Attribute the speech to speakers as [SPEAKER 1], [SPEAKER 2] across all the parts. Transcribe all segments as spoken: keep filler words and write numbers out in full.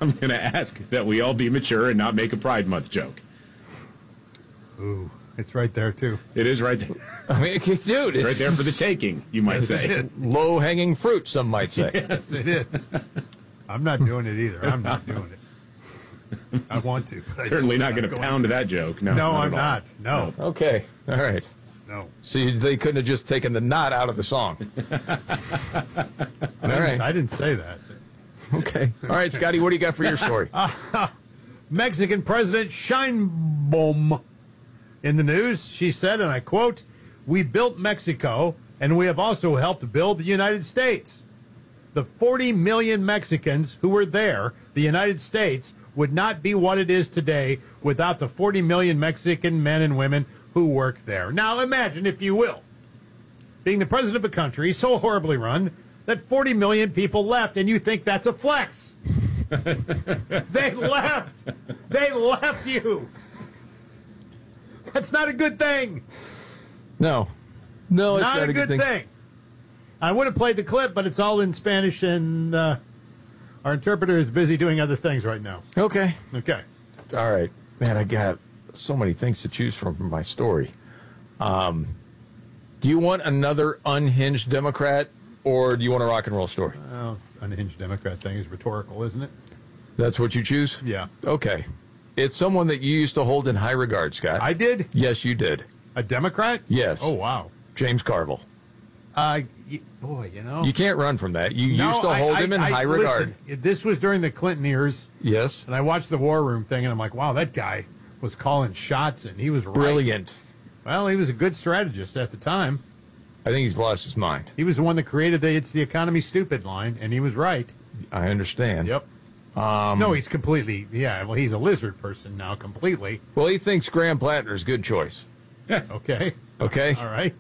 [SPEAKER 1] I'm going to ask that we all be mature and not make a Pride Month joke.
[SPEAKER 2] Ooh, it's right there, too.
[SPEAKER 1] It is right there.
[SPEAKER 3] I mean, dude. It's,
[SPEAKER 1] it's right there for the taking, you might say.
[SPEAKER 3] Low-hanging fruit, some might say.
[SPEAKER 2] Yes, it is. I'm not doing it either. I'm not doing it. I want to.
[SPEAKER 1] Certainly not going to pound that joke. No,
[SPEAKER 2] no
[SPEAKER 1] not
[SPEAKER 2] I'm not. No.
[SPEAKER 3] no. Okay. All right.
[SPEAKER 2] No.
[SPEAKER 3] So you, they couldn't have just taken the knot out of the song.
[SPEAKER 2] All right. I didn't say that.
[SPEAKER 3] Okay. All right, Scotty, what do you got for your story?
[SPEAKER 2] Uh, Mexican President Sheinbaum in the news. She said, and I quote, "We built Mexico, and we have also helped build the United States. The forty million Mexicans who were there, the United States, would not be what it is today without the forty million Mexican men and women who work there." Now imagine, if you will, being the president of a country so horribly run that forty million people left, and you think that's a flex. They left. They left you. That's not a good thing.
[SPEAKER 3] No. No, it's
[SPEAKER 2] not,
[SPEAKER 3] not
[SPEAKER 2] a, a good thing. thing. I would have played the clip, but it's all in Spanish, and uh, our interpreter is busy doing other things right now.
[SPEAKER 3] Okay.
[SPEAKER 2] Okay.
[SPEAKER 3] All right. Man, I got so many things to choose from for my story. Um, do you want another unhinged Democrat, or do you want a rock and roll story?
[SPEAKER 2] Well, unhinged Democrat thing is rhetorical, isn't it?
[SPEAKER 3] That's what you choose?
[SPEAKER 2] Yeah.
[SPEAKER 3] Okay. It's someone that you used to hold in high regard, Scott.
[SPEAKER 2] I did?
[SPEAKER 3] Yes, you did.
[SPEAKER 2] A Democrat?
[SPEAKER 3] Yes.
[SPEAKER 2] Oh, wow.
[SPEAKER 3] James Carville.
[SPEAKER 2] Uh, y- boy, you know.
[SPEAKER 3] You can't run from that. You
[SPEAKER 2] no,
[SPEAKER 3] used to hold
[SPEAKER 2] I,
[SPEAKER 3] him in
[SPEAKER 2] I,
[SPEAKER 3] high
[SPEAKER 2] I,
[SPEAKER 3] regard.
[SPEAKER 2] Listen, this was during the Clinton years.
[SPEAKER 3] Yes.
[SPEAKER 2] And I watched the War Room thing, and I'm like, wow, that guy was calling shots, and he was right.
[SPEAKER 3] Brilliant.
[SPEAKER 2] Well, he was a good strategist at the time.
[SPEAKER 3] I think he's lost his mind.
[SPEAKER 2] He was the one that created the "It's the economy stupid" line, and he was right.
[SPEAKER 3] I understand.
[SPEAKER 2] Yep.
[SPEAKER 3] Um,
[SPEAKER 2] no, he's completely, yeah, well, he's a lizard person now, completely.
[SPEAKER 3] Well, he thinks Graham Plattner's a good choice.
[SPEAKER 2] Okay.
[SPEAKER 3] Okay.
[SPEAKER 2] All right.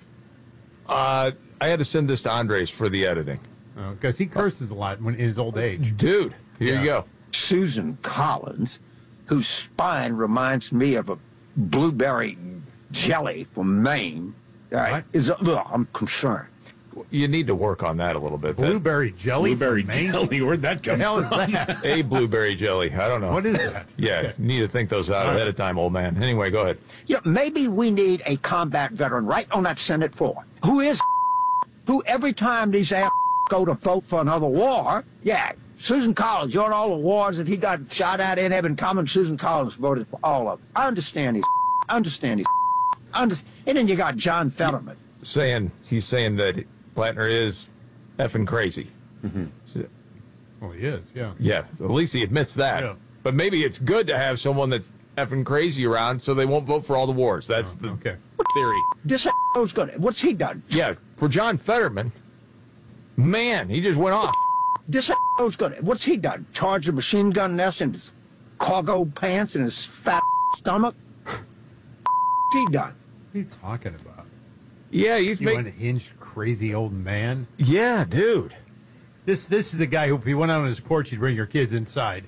[SPEAKER 3] Uh, I had to send this to Andres for the editing.
[SPEAKER 2] Because he curses a lot when in his old age.
[SPEAKER 3] Dude, here
[SPEAKER 2] Yeah.
[SPEAKER 3] you go.
[SPEAKER 4] Susan Collins, whose spine reminds me of a blueberry jelly from Maine, all right,
[SPEAKER 2] What?
[SPEAKER 4] is, ugh, I'm concerned.
[SPEAKER 3] You need to work on that a little bit.
[SPEAKER 2] Blueberry jelly
[SPEAKER 1] Blueberry
[SPEAKER 2] from Maine?
[SPEAKER 1] jelly. Where'd that
[SPEAKER 2] What
[SPEAKER 1] come
[SPEAKER 2] the hell
[SPEAKER 1] from?
[SPEAKER 2] is that?
[SPEAKER 3] A blueberry jelly. I don't know.
[SPEAKER 2] What is that?
[SPEAKER 3] Yeah,
[SPEAKER 2] Okay.
[SPEAKER 3] you need to think those out
[SPEAKER 2] All
[SPEAKER 3] ahead
[SPEAKER 2] right.
[SPEAKER 3] of time, old man. Anyway, go ahead.
[SPEAKER 4] You know, maybe we need a combat veteran right on that Senate floor who is who every time these ass go to vote for another war, yeah, Susan Collins, you're in all the wars that he got shot at in have in common. Susan Collins voted for all of them. I understand these. I understand these. Understand. And then you got John Fetterman.
[SPEAKER 3] Saying he's saying that Plattner is effing crazy.
[SPEAKER 2] Mm-hmm.
[SPEAKER 3] So,
[SPEAKER 2] Well, he is, yeah.
[SPEAKER 3] yeah, at least he admits that.
[SPEAKER 2] Yeah.
[SPEAKER 3] But maybe it's good to have someone that's effing crazy around so they won't vote for all the wars. That's
[SPEAKER 2] Oh,
[SPEAKER 3] the
[SPEAKER 2] okay.
[SPEAKER 3] theory.
[SPEAKER 4] This was good. What's he done?
[SPEAKER 3] Yeah, for John Fetterman, man, he just went off.
[SPEAKER 4] This was good. What's he done? Charge a machine gun nest in his cargo pants and his fat stomach? What's he done?
[SPEAKER 2] What are you talking about?
[SPEAKER 3] Yeah, he's
[SPEAKER 2] You
[SPEAKER 3] making.
[SPEAKER 2] unhinged, crazy old man.
[SPEAKER 3] Yeah, dude.
[SPEAKER 2] This this is the guy who, if he went out on his porch, he'd bring your kids inside.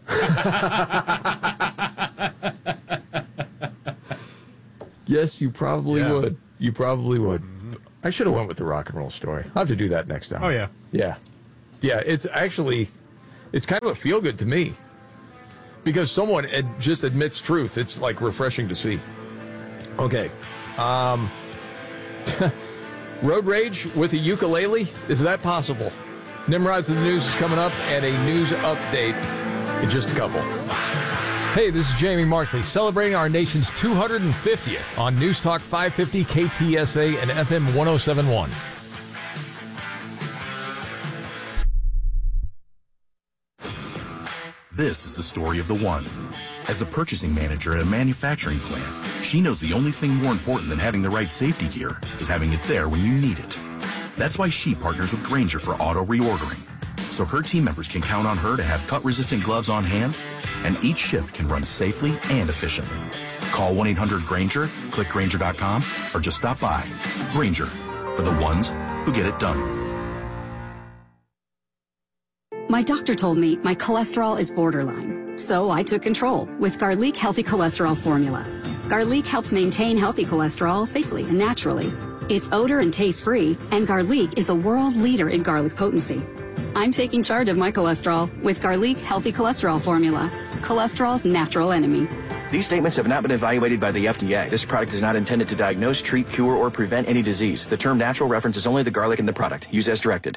[SPEAKER 3] Yes, you probably
[SPEAKER 2] Yeah.
[SPEAKER 3] would. You probably would. I should have went with the rock and roll story. I'll have to do that next time.
[SPEAKER 2] Oh, yeah.
[SPEAKER 3] Yeah. Yeah, it's actually, it's kind of a feel good to me. Because someone ad- just admits truth. It's like refreshing to see. Okay. Um, road rage with a ukulele? Is that possible? Nimrod's in the News is coming up, and a news update in just a couple. Hey, this is Jamie Markley, celebrating our nation's two hundred fiftieth on News Talk five fifty K T S A and F M one oh seven point one.
[SPEAKER 5] This is the story of the one. As the purchasing manager at a manufacturing plant, she knows the only thing more important than having the right safety gear is having it there when you need it. That's why she partners with Grainger for auto reordering, so her team members can count on her to have cut-resistant gloves on hand, and each shift can run safely and efficiently. Call one eight hundred Grainger, click Grainger dot com, or just stop by. Grainger, for the ones who get it done.
[SPEAKER 6] My doctor told me my cholesterol is borderline, so I took control with Garlic Healthy Cholesterol Formula. Garlic helps maintain healthy cholesterol safely and naturally. It's odor and taste-free, and Garlic is a world leader in garlic potency. I'm taking charge of my cholesterol with Garlic Healthy Cholesterol Formula, cholesterol's natural enemy.
[SPEAKER 7] These statements have not been evaluated by the F D A. This product is not intended to diagnose, treat, cure, or prevent any disease. The term natural references only the garlic in the product. Use as directed.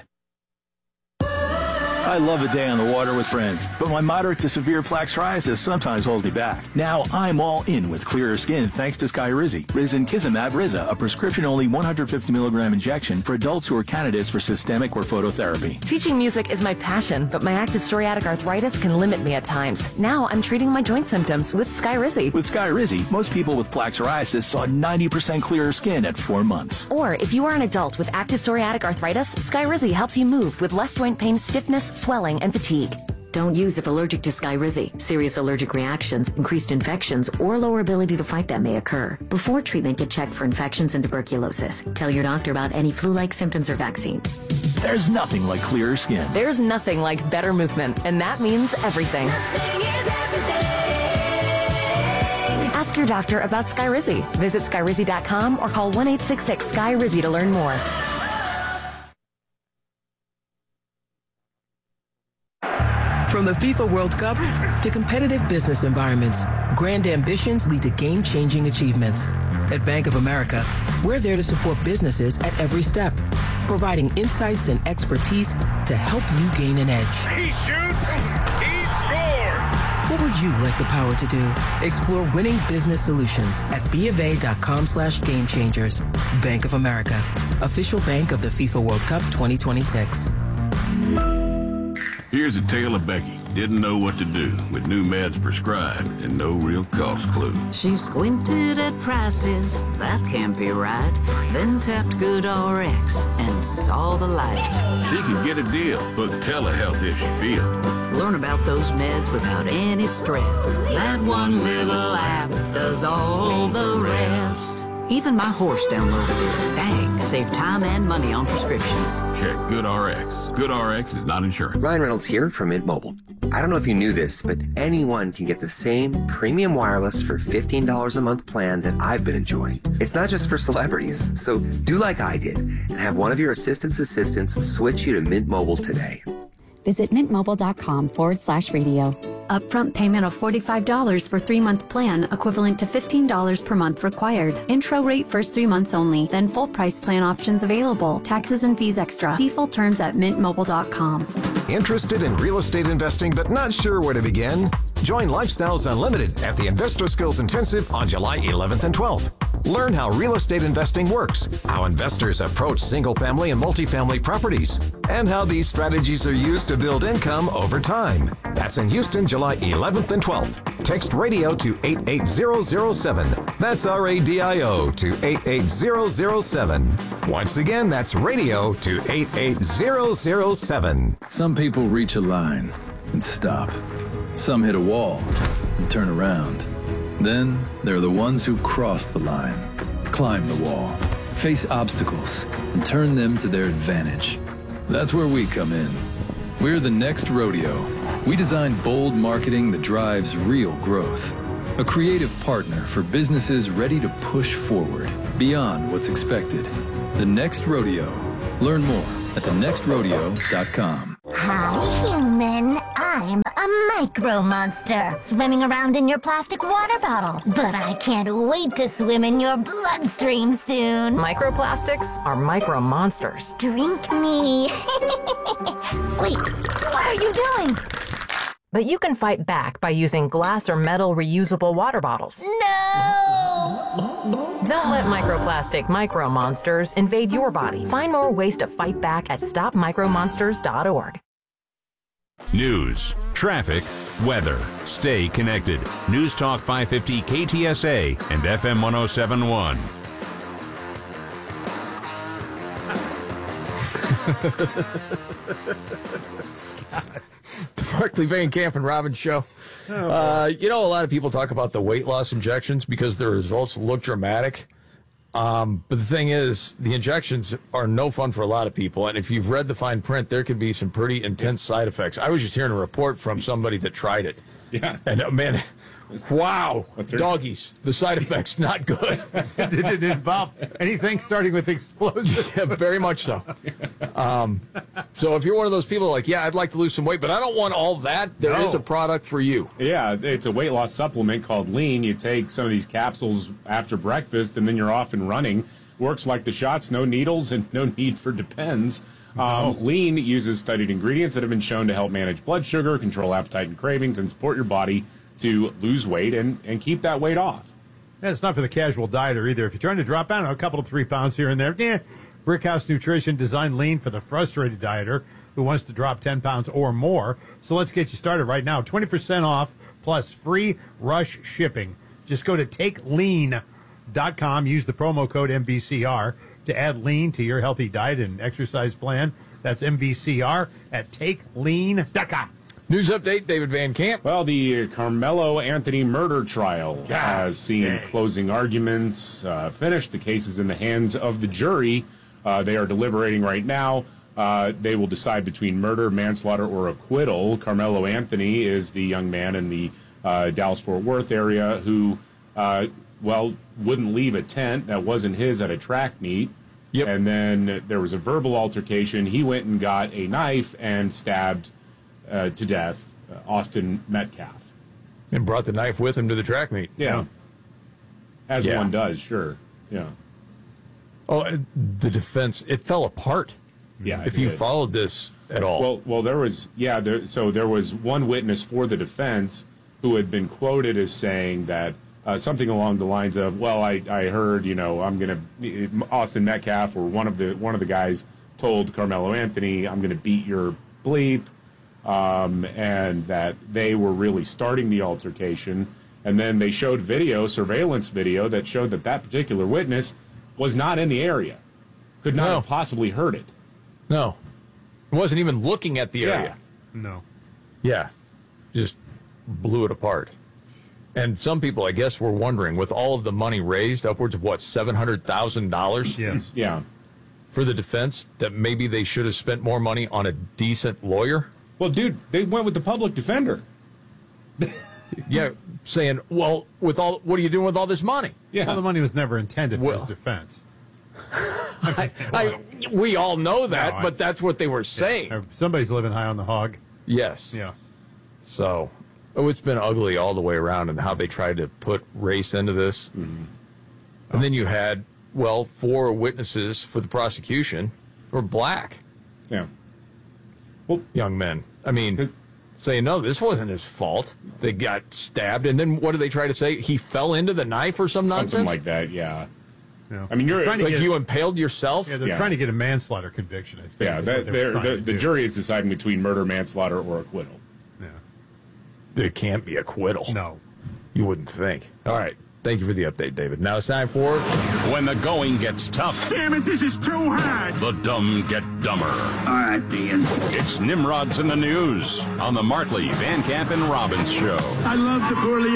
[SPEAKER 8] I love a day on the water with friends, but my moderate to severe plaque psoriasis sometimes holds me back. Now I'm all in with clearer skin thanks to Skyrizi. Risankizumab Riza, a prescription-only one hundred fifty milligram injection for adults who are candidates for systemic or phototherapy.
[SPEAKER 9] Teaching music is my passion, but my active psoriatic arthritis can limit me at times. Now I'm treating my joint symptoms with Skyrizi.
[SPEAKER 8] With Skyrizi, most people with plaque psoriasis saw ninety percent clearer skin at four months.
[SPEAKER 9] Or if you are an adult with active psoriatic arthritis, Skyrizi helps you move with less joint pain, stiffness, swelling, and fatigue.
[SPEAKER 10] Don't use if allergic to Skyrizi. Serious allergic reactions, increased infections, or lower ability to fight them may occur. Before treatment, get checked for infections and tuberculosis. Tell your doctor about any flu-like symptoms or vaccines.
[SPEAKER 8] There's nothing like clearer skin.
[SPEAKER 9] There's nothing like better movement, and that means everything. Ask your doctor about Skyrizi. Visit Skyrizi dot com or call one eight six six S K Y R I Z I to learn more.
[SPEAKER 11] From the FIFA World Cup to competitive business environments, grand ambitions lead to game-changing achievements. At Bank of America, we're there to support businesses at every step, providing insights and expertise to help you gain an edge.
[SPEAKER 12] He shoots, he scores!
[SPEAKER 11] What would you like the power to do? Explore winning business solutions at BofA.com slash game changers. Bank of America, official bank of the FIFA World Cup twenty twenty-six.
[SPEAKER 13] Here's a tale of Becky. Didn't know what to do with new meds prescribed and no real cost clue.
[SPEAKER 14] She squinted at prices, that can't be right. Then tapped GoodRx and saw the light.
[SPEAKER 13] She could get a deal, book telehealth if she feel.
[SPEAKER 14] Learn about those meds without any stress. That one little app does all the rest. Even my horse downloaded it. Dang, save time and money on prescriptions.
[SPEAKER 13] Check GoodRx. GoodRx is not insurance.
[SPEAKER 15] Ryan Reynolds here from Mint Mobile. I don't know if you knew this, but anyone can get the same premium wireless for fifteen dollars a month plan that I've been enjoying. It's not just for celebrities, so do like I did and have one of your assistant's assistants switch you to Mint Mobile today.
[SPEAKER 16] Visit mintmobile.com forward slash radio. Upfront payment of forty-five dollars for three-month plan, equivalent to fifteen dollars per month required. Intro rate first three months only, then full price plan options available. Taxes and fees extra. See full terms at mint mobile dot com.
[SPEAKER 17] Interested in real estate investing but not sure where to begin? Join Lifestyles Unlimited at the Investor Skills Intensive on July eleventh and twelfth. Learn how real estate investing works, how investors approach single-family and multifamily properties, and how these strategies are used to build income over time. That's in Houston, July eleventh and twelfth. Text radio to eight eight zero zero seven. That's R A D I O to eight eight zero zero seven. Once again, that's radio to eight eight zero zero seven.
[SPEAKER 18] Some people reach a line and stop. Some hit a wall and turn around. Then there are the ones who cross the line, climb the wall, face obstacles, and turn them to their advantage. That's where we come in. We're the Next Rodeo. We design bold marketing that drives real growth. A creative partner for businesses ready to push forward beyond what's expected. The Next Rodeo. Learn more at the next rodeo dot com.
[SPEAKER 19] Hi, human. I'm a micro monster swimming around in your plastic water bottle. But I can't wait to swim in your bloodstream soon.
[SPEAKER 9] Microplastics are micro monsters.
[SPEAKER 19] Drink me. Wait, what are you doing?
[SPEAKER 9] But you can fight back by using glass or metal reusable water bottles.
[SPEAKER 19] No!
[SPEAKER 9] Don't let microplastic micro monsters invade your body. Find more ways to fight back at stop micro monsters dot org.
[SPEAKER 20] News, traffic, weather. Stay connected. News Talk five fifty K T S A and F M one oh seven point one.
[SPEAKER 3] The Barclay Van Camp and Robbins Show. Oh, uh, you know, a lot of people talk about the weight loss injections because the results look dramatic. Um, but the thing is, the injections are no fun for a lot of people. And if you've read the fine print, there can be some pretty intense side effects. I was just hearing a report from somebody that tried it.
[SPEAKER 1] Yeah.
[SPEAKER 3] And uh, man, Wow. Doggies. The side effects, not good.
[SPEAKER 2] Did it involve anything starting with explosives?
[SPEAKER 3] Yeah, very much so. Um, so if you're one of those people like, yeah, I'd like to lose some weight, but I don't want all that, there
[SPEAKER 1] No.
[SPEAKER 3] is a product for you.
[SPEAKER 1] Yeah, it's a weight loss supplement called Lean. You take some of these capsules after breakfast, and then you're off and running. Works like the shots, no needles and no need for Depends. Um, Lean uses studied ingredients that have been shown to help manage blood sugar, control appetite and cravings, and support your body to lose weight and, and keep that weight off.
[SPEAKER 2] Yeah, it's not for the casual dieter either. If you're trying to drop out a couple of three pounds here and there, yeah, Brickhouse Nutrition designed Lean for the frustrated dieter who wants to drop ten pounds or more. So let's get you started right now. twenty percent off plus free rush shipping. Just go to take lean dot com. Use the promo code M B C R to add Lean to your healthy diet and exercise plan. That's M B C R at take lean dot com.
[SPEAKER 3] News update, David Van Camp.
[SPEAKER 1] Well, the Carmelo Anthony murder trial has seen
[SPEAKER 3] dang.
[SPEAKER 1] closing arguments uh, finished. The case is in the hands of the jury. Uh, they are deliberating right now. Uh, they will decide between murder, manslaughter, or acquittal. Carmelo Anthony is the young man in the uh, Dallas-Fort Worth area who, uh, well, wouldn't leave a tent that wasn't his at a track meet.
[SPEAKER 3] Yep.
[SPEAKER 1] And then there was a verbal altercation. He went and got a knife and stabbed Uh, to death, uh, Austin Metcalf.
[SPEAKER 3] And brought the knife with him to the track meet.
[SPEAKER 1] Yeah. As
[SPEAKER 3] Yeah.
[SPEAKER 1] one does, sure. Yeah.
[SPEAKER 3] Oh, uh, the defense, it fell apart.
[SPEAKER 1] Yeah.
[SPEAKER 3] If
[SPEAKER 1] it
[SPEAKER 3] you
[SPEAKER 1] did.
[SPEAKER 3] followed this at all.
[SPEAKER 1] Well, well, there was, yeah, there, so there was one witness for the defense who had been quoted as saying that uh, something along the lines of, well, I, I heard, you know, I'm going to, Austin Metcalf or one of the one of the guys told Carmelo Anthony, I'm going to beat your bleep. Um, and that they were really starting the altercation. And then they showed video, surveillance video, that showed that that particular witness was not in the area. Could not
[SPEAKER 3] No.
[SPEAKER 1] have possibly heard it.
[SPEAKER 3] No. It wasn't even looking at the
[SPEAKER 1] Yeah.
[SPEAKER 3] area.
[SPEAKER 2] No.
[SPEAKER 3] Yeah. Just blew it apart. And some people, I guess, were wondering, with all of the money raised, upwards of, what, seven hundred thousand dollars?
[SPEAKER 2] Yes.
[SPEAKER 1] Yeah.
[SPEAKER 3] For the defense, that maybe they should have spent more money on a decent lawyer?
[SPEAKER 1] Well, dude, they went with the public defender.
[SPEAKER 3] Yeah, saying, well, with all, what are you doing with all this money?
[SPEAKER 1] Yeah.
[SPEAKER 2] Well, the money was never intended for
[SPEAKER 3] Well.
[SPEAKER 2] his defense.
[SPEAKER 3] I, I, we all know that,
[SPEAKER 2] No,
[SPEAKER 3] but
[SPEAKER 2] it's-
[SPEAKER 3] that's what they were saying.
[SPEAKER 2] Uh, Somebody's living high on the hog.
[SPEAKER 3] Yes.
[SPEAKER 2] Yeah.
[SPEAKER 3] So, oh, it's been ugly all the way around, and how they tried to put race into this.
[SPEAKER 1] Mm-hmm.
[SPEAKER 3] And then you had, well, four witnesses for the prosecution were black.
[SPEAKER 1] Yeah.
[SPEAKER 3] Well, young men. I mean, saying, no, this wasn't his fault. They got stabbed, and then what did they try to say? He fell into the knife or some nonsense?
[SPEAKER 1] Something like that, yeah.
[SPEAKER 2] Yeah.
[SPEAKER 1] I mean, you're
[SPEAKER 2] Trying to
[SPEAKER 3] like
[SPEAKER 2] get-
[SPEAKER 3] you impaled yourself?
[SPEAKER 2] Yeah, they're
[SPEAKER 1] Yeah.
[SPEAKER 2] trying to get a manslaughter conviction, I think.
[SPEAKER 1] Yeah,
[SPEAKER 2] is
[SPEAKER 1] that,
[SPEAKER 2] what they were
[SPEAKER 1] they're,
[SPEAKER 2] trying
[SPEAKER 1] the,
[SPEAKER 2] to
[SPEAKER 1] the
[SPEAKER 2] do.
[SPEAKER 1] jury is deciding between murder, manslaughter, or acquittal.
[SPEAKER 2] Yeah.
[SPEAKER 3] There can't be acquittal.
[SPEAKER 2] No.
[SPEAKER 3] You wouldn't think. All right. Thank you for the update, David. Now it's time for...
[SPEAKER 20] When the going gets tough.
[SPEAKER 12] Damn it, this is too hard.
[SPEAKER 20] The dumb get dumber.
[SPEAKER 12] All right, Dean.
[SPEAKER 20] It's Nimrod's in the News on the Martley, Van Camp, and Robbins Show.
[SPEAKER 12] I love the poorly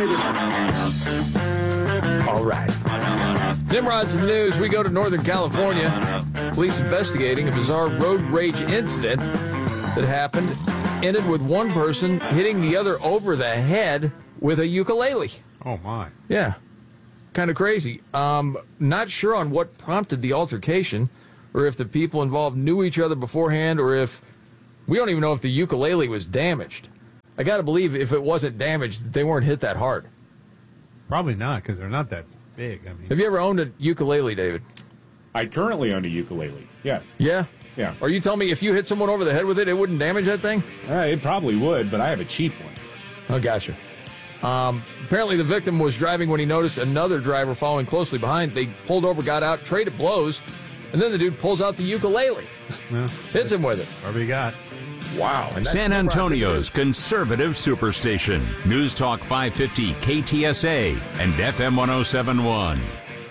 [SPEAKER 12] educated.
[SPEAKER 3] All right. Nimrod's in the News. We go to Northern California. Police investigating a bizarre road rage incident that happened. Ended with one person hitting the other over the head with a ukulele.
[SPEAKER 2] Oh, my.
[SPEAKER 3] Yeah. Kind of crazy. Um, not sure on what prompted the altercation, or if the people involved knew each other beforehand, or if... We don't even know if the ukulele was damaged. I got to believe if it wasn't damaged, they weren't hit that hard.
[SPEAKER 2] Probably not, because they're not that big. I mean,
[SPEAKER 3] Have you ever owned a ukulele, David?
[SPEAKER 1] I currently own a ukulele, yes.
[SPEAKER 3] Yeah?
[SPEAKER 1] Yeah.
[SPEAKER 3] Are you telling me if you hit someone over the head with it, it wouldn't damage that thing?
[SPEAKER 1] Uh, it probably would, but I have a cheap one.
[SPEAKER 3] Oh, gotcha. Um, apparently the victim was driving when he noticed another driver following closely behind. They pulled over, got out, traded blows, and then the dude pulls out the ukulele.
[SPEAKER 2] Yeah.
[SPEAKER 3] Hits him with it.
[SPEAKER 2] What we got?
[SPEAKER 3] Wow. And that's
[SPEAKER 20] San
[SPEAKER 3] the
[SPEAKER 20] Antonio's conservative superstation. News Talk five fifty K T S A and F M one oh seven point one.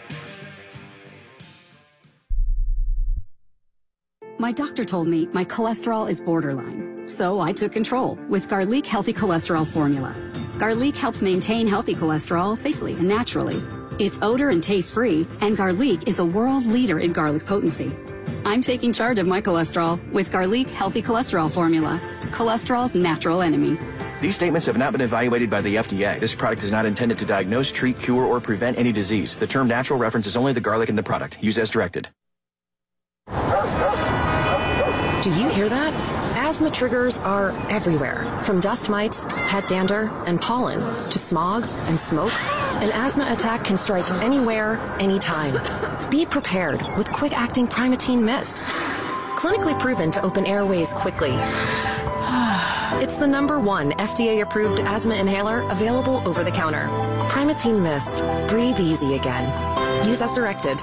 [SPEAKER 6] My doctor told me my cholesterol is borderline, so I took control with Garlic Healthy Cholesterol Formula. Garlic helps maintain healthy cholesterol safely and naturally. It's odor and taste-free, and Garlic is a world leader in garlic potency. I'm taking charge of my cholesterol with Garlic Healthy Cholesterol Formula, cholesterol's natural enemy.
[SPEAKER 7] These statements have not been evaluated by the F D A. This product is not intended to diagnose, treat, cure, or prevent any disease. The term natural references only the garlic in the product. Use as directed.
[SPEAKER 21] Do you hear that? Asthma triggers are everywhere, from dust mites, pet dander, and pollen, to smog and smoke. An asthma attack can strike anywhere, anytime. Be prepared with quick-acting Primatene Mist. Clinically proven to open airways quickly. It's the number one F D A-approved asthma inhaler available over the counter. Primatene Mist. Breathe easy again. Use as directed.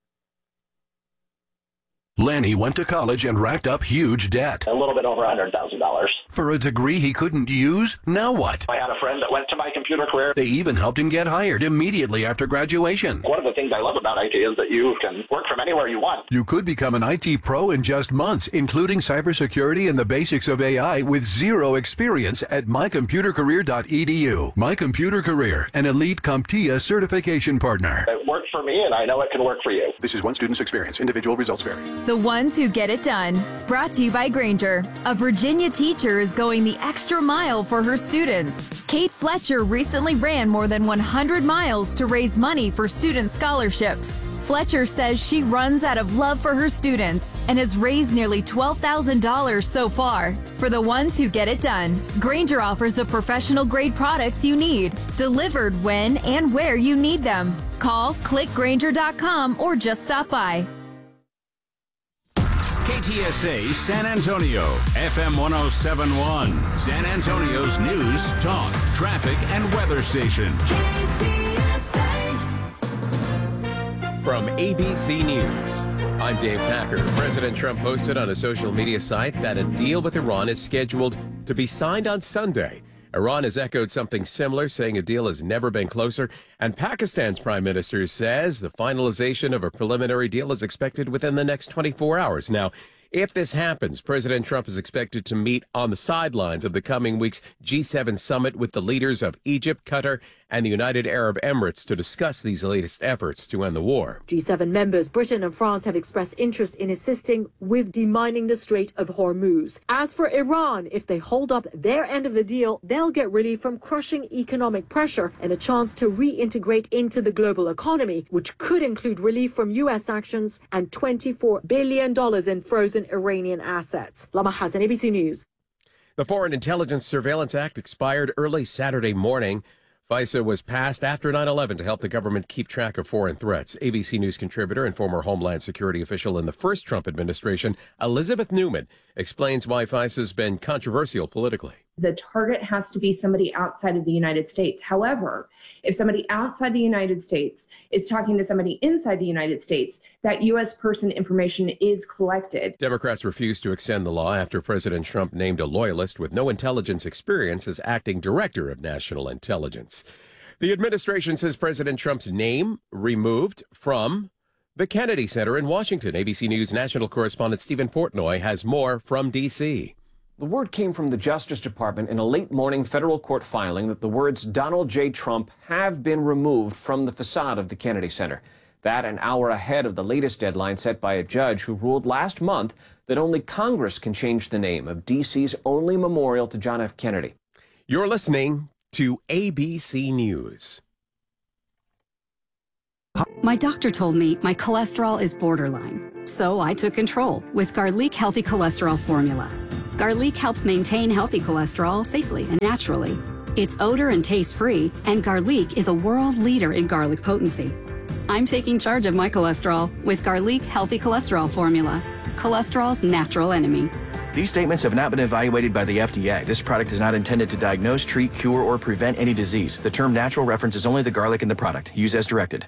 [SPEAKER 22] Lanny went to college and racked up huge debt.
[SPEAKER 23] A little bit over one hundred thousand dollars.
[SPEAKER 22] For a degree he couldn't use? Now what?
[SPEAKER 23] I had a friend that went to my computer career.
[SPEAKER 22] They even helped him get hired immediately after graduation.
[SPEAKER 23] One of the things I love about I T is that you can work from anywhere you want.
[SPEAKER 22] You could become an I T pro in just months, including cybersecurity and the basics of A I with zero experience at my computer career dot e d u. My Computer Career, an elite CompTIA certification partner.
[SPEAKER 23] It worked for me, and I know it can work for you.
[SPEAKER 22] This is one student's experience. Individual results vary.
[SPEAKER 24] The ones who get it done. Brought to you by Grainger. A Virginia teacher is going the extra mile for her students. Kate Fletcher recently ran more than one hundred miles to raise money for student scholarships. Fletcher says she runs out of love for her students and has raised nearly twelve thousand dollars so far. For the ones who get it done, Grainger offers the professional-grade products you need, delivered when and where you need them. Call, click Grainger dot com, or just stop by.
[SPEAKER 20] K T S A San Antonio, F M one oh seven point one, San Antonio's news, talk, traffic, and weather station.
[SPEAKER 25] K T S A.
[SPEAKER 26] From A B C News, I'm Dave Packer. President Trump posted on a social media site that a deal with Iran is scheduled to be signed on Sunday. Iran has echoed something similar, saying a deal has never been closer. And Pakistan's prime minister says the finalization of a preliminary deal is expected within the next twenty-four hours. Now, if this happens, President Trump is expected to meet on the sidelines of the coming week's G seven summit with the leaders of Egypt, Qatar, and the United Arab Emirates to discuss these latest efforts to end the war.
[SPEAKER 27] G seven members Britain and France have expressed interest in assisting with demining the Strait of Hormuz. As for Iran, if they hold up their end of the deal, they'll get relief from crushing economic pressure and a chance to reintegrate into the global economy, which could include relief from U S sanctions and twenty-four billion dollars in frozen Iranian assets. Lama Hassan, A B C News.
[SPEAKER 26] The Foreign Intelligence Surveillance Act expired early Saturday morning. FISA was passed after nine eleven to help the government keep track of foreign threats. A B C News contributor and former Homeland Security official in the first Trump administration, Elizabeth Newman, explains why FISA has been controversial politically.
[SPEAKER 28] The target has to be somebody outside of the United States. However, if somebody outside the United States is talking to somebody inside the United States, that U S person information is collected.
[SPEAKER 26] Democrats refused to extend the law after President Trump named a loyalist with no intelligence experience as acting director of national intelligence. The administration says President Trump's name removed from the Kennedy Center in Washington. A B C News national correspondent Stephen Portnoy has more from D C.
[SPEAKER 29] The word came from the Justice Department in a late morning federal court filing that the words Donald J. Trump have been removed from the facade of the Kennedy Center. That an hour ahead of the latest deadline set by a judge who ruled last month that only Congress can change the name of D C's only memorial to John F. Kennedy.
[SPEAKER 26] You're listening to A B C News.
[SPEAKER 6] My doctor told me my cholesterol is borderline, so I took control with Garlic Healthy Cholesterol Formula. Garlic helps maintain healthy cholesterol safely and naturally. It's odor and taste-free, and Garlic is a world leader in garlic potency. I'm taking charge of my cholesterol with Garlic Healthy Cholesterol Formula, cholesterol's natural enemy.
[SPEAKER 7] These statements have not been evaluated by the F D A. This product is not intended to diagnose, treat, cure, or prevent any disease. The term natural references only the garlic in the product. Use as directed.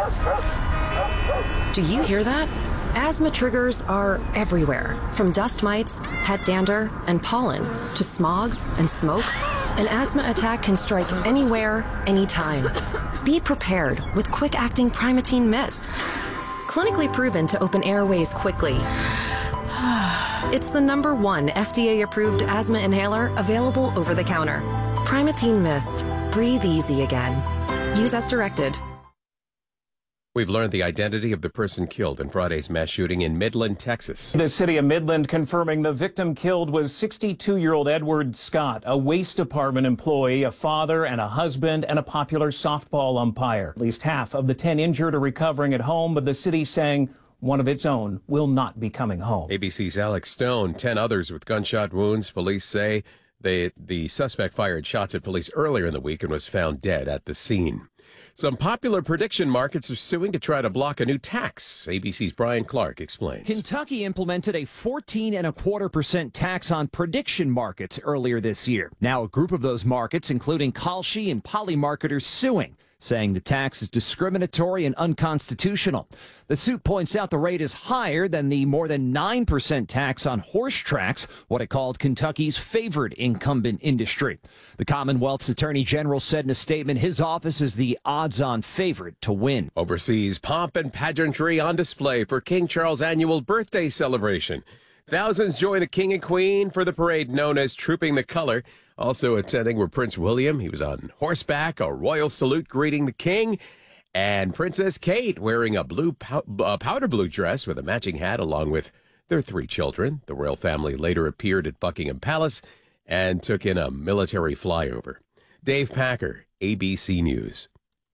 [SPEAKER 21] Do you hear that? Asthma triggers are everywhere, from dust mites, pet dander, and pollen, to smog and smoke. An asthma attack can strike anywhere, anytime. Be prepared with quick-acting Primatene Mist. Clinically proven to open airways quickly. It's the number one F D A-approved asthma inhaler available over the counter. Primatene Mist. Breathe easy again. Use as directed.
[SPEAKER 26] We've learned the identity of the person killed in Friday's mass shooting in Midland, Texas.
[SPEAKER 4] The city of Midland confirming the victim killed was sixty-two-year-old Edward Scott, a waste department employee, a father and a husband, and a popular softball umpire. At least half of the ten injured are recovering at home, but the city saying one of its own will not be coming home.
[SPEAKER 26] A B C's Alex Stone, ten others with gunshot wounds. Police say they, the suspect fired shots at police earlier in the week and was found dead at the scene. Some popular prediction markets are suing to try to block a new tax. A B C's Brian Clark explains.
[SPEAKER 5] Kentucky implemented a fourteen and a quarter percent tax on prediction markets earlier this year. Now a group of those markets, including Kalshi and Polymarketers, suing, saying the tax is discriminatory and unconstitutional. The suit points out the rate is higher than the more than nine percent tax on horse tracks, what it called Kentucky's favored incumbent industry. The Commonwealth's Attorney General said in a statement his office is the odds-on favorite to win.
[SPEAKER 26] Overseas, pomp and pageantry on display for King Charles' annual birthday celebration. Thousands join the King and Queen for the parade known as Trooping the Color. Also attending were Prince William. He was on horseback, a royal salute greeting the king, and Princess Kate wearing a blue pow- uh, powder blue dress with a matching hat along with their three children. The royal family later appeared at Buckingham Palace and took in a military flyover. Dave Packer, A B C News.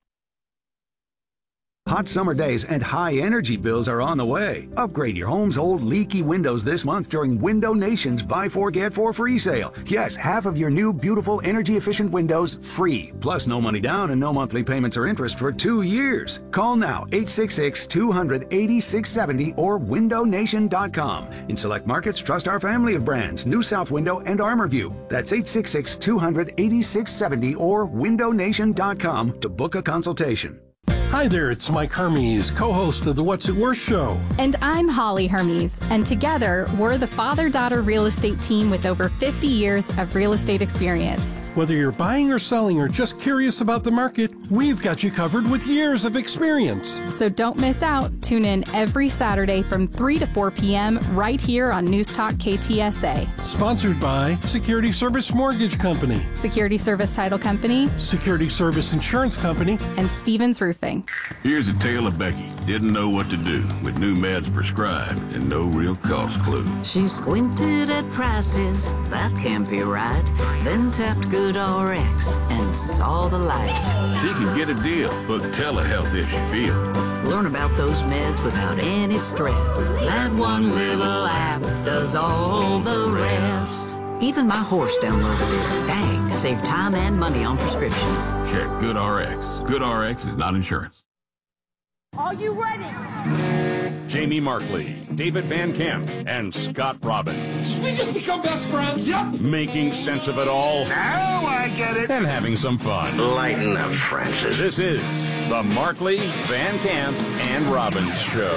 [SPEAKER 8] Hot summer days and high energy bills are on the way. Upgrade your home's old leaky windows this month during Window Nation's Buy Four Get Four free sale. Yes, half of your new beautiful energy efficient windows free. Plus no money down and no monthly payments or interest for two years. Call now eight six six, two hundred, eighty-six seventy or window nation dot com. In select markets, trust our family of brands, New South Window and ArmorView. That's eight six six, two hundred, eighty-six seventy or window nation dot com to book a consultation.
[SPEAKER 10] Hi there, it's Mike Hermes, co-host of the What's It Worth show.
[SPEAKER 24] And I'm Holly Hermes, and together we're the father-daughter real estate team with over fifty years of real estate experience.
[SPEAKER 10] Whether you're buying or selling or just curious about the market, we've got you covered with years of experience.
[SPEAKER 24] So don't miss out. Tune in every Saturday from three to four p.m. right here on News Talk K T S A.
[SPEAKER 10] Sponsored by Security Service Mortgage Company,
[SPEAKER 24] Security Service Title Company,
[SPEAKER 10] Security Service Insurance Company,
[SPEAKER 24] and Stevens Roofing.
[SPEAKER 11] Here's a tale of Becky. Didn't know what to do with new meds prescribed and no real cost clue.
[SPEAKER 13] She squinted at prices, that can't be right. Then tapped GoodRx and saw the light.
[SPEAKER 11] She could get a deal, book telehealth if she feel.
[SPEAKER 13] Learn about those meds without any stress. That one little app does all the rest. Even my horse downloaded it. Dang, save time and money on prescriptions.
[SPEAKER 11] Check GoodRx. GoodRx is not insurance.
[SPEAKER 14] Are you ready?
[SPEAKER 15] Jamie Markley, David Van Camp, and Scott Robbins.
[SPEAKER 12] Did we just become best friends? Yep.
[SPEAKER 15] Making sense of it all.
[SPEAKER 12] Now I get it.
[SPEAKER 15] And having some fun.
[SPEAKER 12] Lighten up, Francis.
[SPEAKER 15] This is the Markley, Van Camp, and Robbins Show.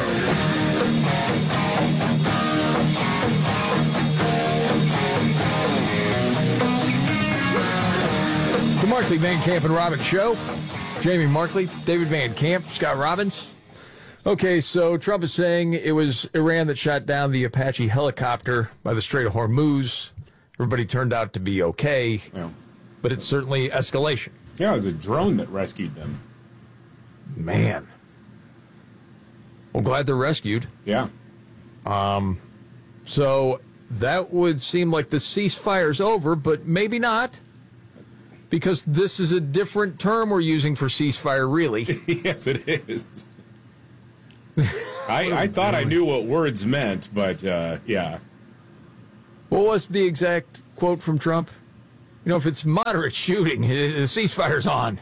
[SPEAKER 3] The Markley, Van Camp, and Robbins Show. Jamie Markley, David Van Camp, Scott Robbins. Okay, so Trump is saying it was Iran that shot down the Apache helicopter by the Strait of Hormuz. Everybody turned out to be okay,
[SPEAKER 1] yeah.
[SPEAKER 3] But it's certainly escalation.
[SPEAKER 1] Yeah, it was a drone that rescued them.
[SPEAKER 3] Man. Well, glad they're rescued.
[SPEAKER 1] Yeah.
[SPEAKER 3] Um, so that would seem like the ceasefire's over, but maybe not. Because this is a different term we're using for ceasefire, really.
[SPEAKER 1] Yes, it is. I, I thought I knew what words meant, but uh, yeah.
[SPEAKER 3] What was the exact quote from Trump? You know, if it's moderate shooting, the ceasefire's on.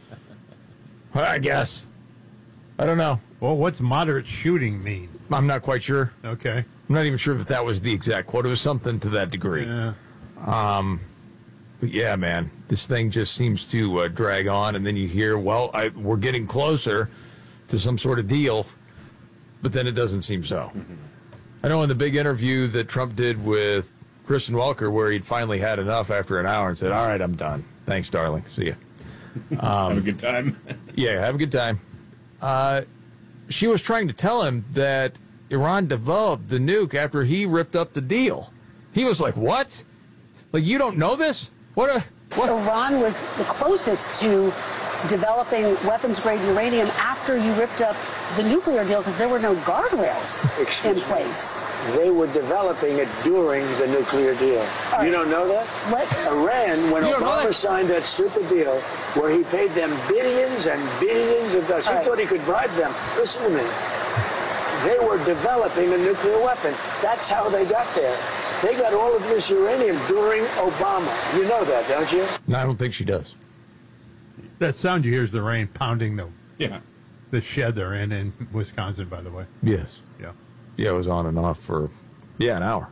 [SPEAKER 3] I guess. I don't know.
[SPEAKER 2] Well, what's moderate shooting mean?
[SPEAKER 3] I'm not quite sure.
[SPEAKER 2] Okay.
[SPEAKER 3] I'm not even sure if that was the exact quote. It was something to that degree.
[SPEAKER 2] Yeah.
[SPEAKER 3] Um, but yeah, man, this thing just seems to uh, drag on, and then you hear, well, I, we're getting closer to some sort of deal, but then it doesn't seem so. Mm-hmm. I know in the big interview that Trump did with Kristen Welker, where he'd finally had enough after an hour and said, all right, I'm done. Thanks, darling. See ya. Um,
[SPEAKER 1] have a good time.
[SPEAKER 3] Yeah, have a good time. Uh, she was trying to tell him that Iran developed the nuke after he ripped up the deal. He was like, what? Like, you don't know this? What a... What?
[SPEAKER 16] Iran was the closest to
[SPEAKER 9] developing weapons-grade uranium after you ripped up the nuclear deal because there were no guardrails
[SPEAKER 16] Excuse
[SPEAKER 9] in place.
[SPEAKER 16] Me. They were developing it during the nuclear deal.
[SPEAKER 9] Right.
[SPEAKER 16] You don't know that?
[SPEAKER 9] Let's...
[SPEAKER 16] Iran, when
[SPEAKER 9] You don't know
[SPEAKER 16] Obama
[SPEAKER 9] that?
[SPEAKER 16] signed that stupid deal where he paid them billions and billions of dollars, he
[SPEAKER 9] Right.
[SPEAKER 16] thought he could bribe them. Listen to me. They were developing a nuclear weapon. That's how they got there. They got all of this uranium during Obama. You know that, don't you?
[SPEAKER 3] No, I don't think she does.
[SPEAKER 2] That sound you hear is the rain pounding the
[SPEAKER 1] yeah
[SPEAKER 2] the shed they're in in Wisconsin, by the way.
[SPEAKER 3] Yes.
[SPEAKER 2] Yeah.
[SPEAKER 3] Yeah, it was on and off for, yeah, an hour.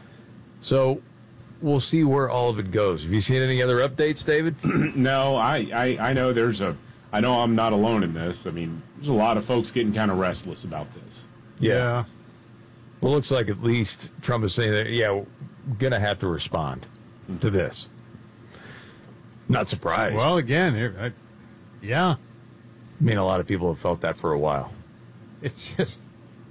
[SPEAKER 3] So we'll see where all of it goes. Have you seen any other updates, David?
[SPEAKER 1] No, I, I, I know there's a, I know I'm not alone in this. I mean, there's a lot of folks getting kind of restless about this.
[SPEAKER 3] Yeah. Well, it looks like at least Trump is saying that, yeah, we're going to have to respond to this. Not surprised.
[SPEAKER 2] Well, again, here, I, yeah.
[SPEAKER 3] I mean, a lot of people have felt that for a while.
[SPEAKER 2] It's just,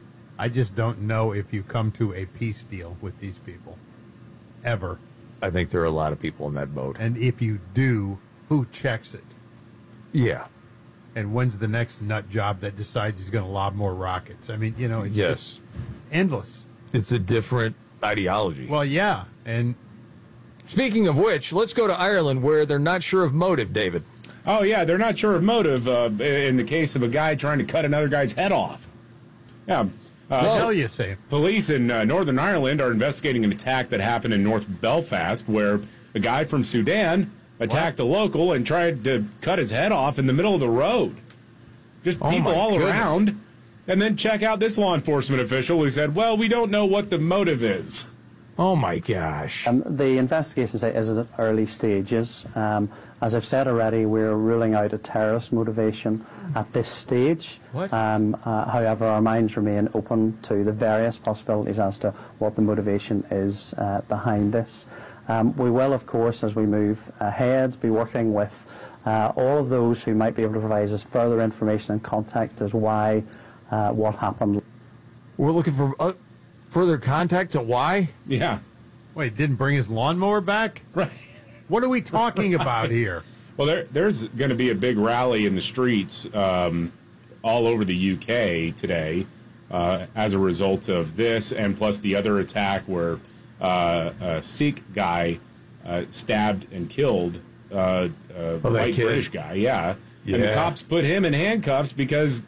[SPEAKER 2] I just don't know if you come to a peace deal with these people. Ever.
[SPEAKER 3] I think there are a lot of people in that boat.
[SPEAKER 2] And if you do, who checks it?
[SPEAKER 3] Yeah.
[SPEAKER 2] And when's the next nut job that decides he's going to lob more rockets? I mean, you know, it's
[SPEAKER 3] Yes.
[SPEAKER 2] just endless.
[SPEAKER 3] It's a different ideology.
[SPEAKER 2] Well, yeah. And
[SPEAKER 3] speaking of which, let's go to Ireland where they're not sure of motive, David.
[SPEAKER 1] Oh, yeah, they're not sure of motive uh, in the case of a guy trying to cut another guy's head off. Yeah. Uh,
[SPEAKER 2] What the hell you say?
[SPEAKER 1] Police in uh, Northern Ireland are investigating an attack that happened in North Belfast where a guy from Sudan attacked a local and tried to cut his head off in the middle of the road. Just
[SPEAKER 3] Oh,
[SPEAKER 1] people
[SPEAKER 3] my
[SPEAKER 1] all
[SPEAKER 3] goodness.
[SPEAKER 1] around. And then check out this law enforcement official who said, well, we don't know what the motive is.
[SPEAKER 3] Oh, my gosh.
[SPEAKER 17] Um, the investigation is at early stages. Um, as I've said already, we're ruling out a terrorist motivation at this stage.
[SPEAKER 3] What?
[SPEAKER 17] Um, uh, however, our minds remain open to the various possibilities as to what the motivation is uh, behind this. Um, we will, of course, as we move ahead, be working with uh, all of those who might be able to provide us further information and contact as why uh, what happened.
[SPEAKER 3] We're looking for uh, further contact to why?
[SPEAKER 1] Yeah.
[SPEAKER 2] Wait, didn't bring his lawnmower back?
[SPEAKER 1] Right.
[SPEAKER 2] What are we talking about here?
[SPEAKER 1] Well, there, there's going to be a big rally in the streets um, all over the U K today uh, as a result of this, and plus the other attack where uh, a Sikh guy uh, stabbed and killed uh, a
[SPEAKER 3] Oh, that
[SPEAKER 1] white
[SPEAKER 3] kid.
[SPEAKER 1] British guy. Yeah. And the
[SPEAKER 3] Yeah.
[SPEAKER 1] cops put him in handcuffs because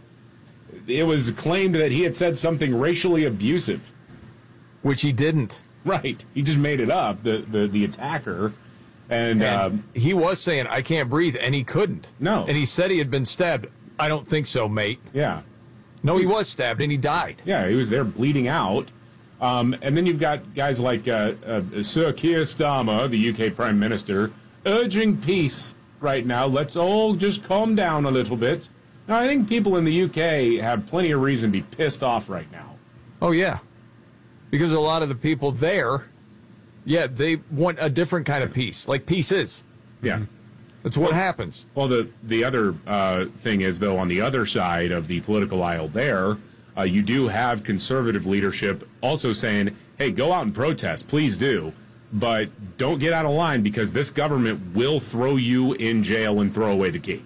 [SPEAKER 1] it was claimed that he had said something racially abusive.
[SPEAKER 3] Which he didn't.
[SPEAKER 1] Right. He just made it up, the, the, the attacker. And,
[SPEAKER 3] And
[SPEAKER 1] um,
[SPEAKER 3] he was saying, I can't breathe, and he couldn't.
[SPEAKER 1] No.
[SPEAKER 3] And he said he had been stabbed. I don't think so, mate.
[SPEAKER 1] yeah.
[SPEAKER 3] No, he was stabbed, and he died.
[SPEAKER 1] Yeah, he was there bleeding out. Um, and then you've got guys like uh, uh, Sir Keir Starmer, the U K Prime Minister, urging peace right now. Let's all just calm down a little bit. Now, I think people in the U K have plenty of reason to be pissed off right now.
[SPEAKER 3] Oh, yeah. Because a lot of the people there, yeah, they want a different kind of peace, like peace is.
[SPEAKER 1] Yeah.
[SPEAKER 3] That's what happens.
[SPEAKER 1] Well, the, the other uh, thing is, though, on the other side of the political aisle there, uh, you do have conservative leadership also saying, hey, go out and protest, please do, but don't get out of line because this government will throw you in jail and throw away the key.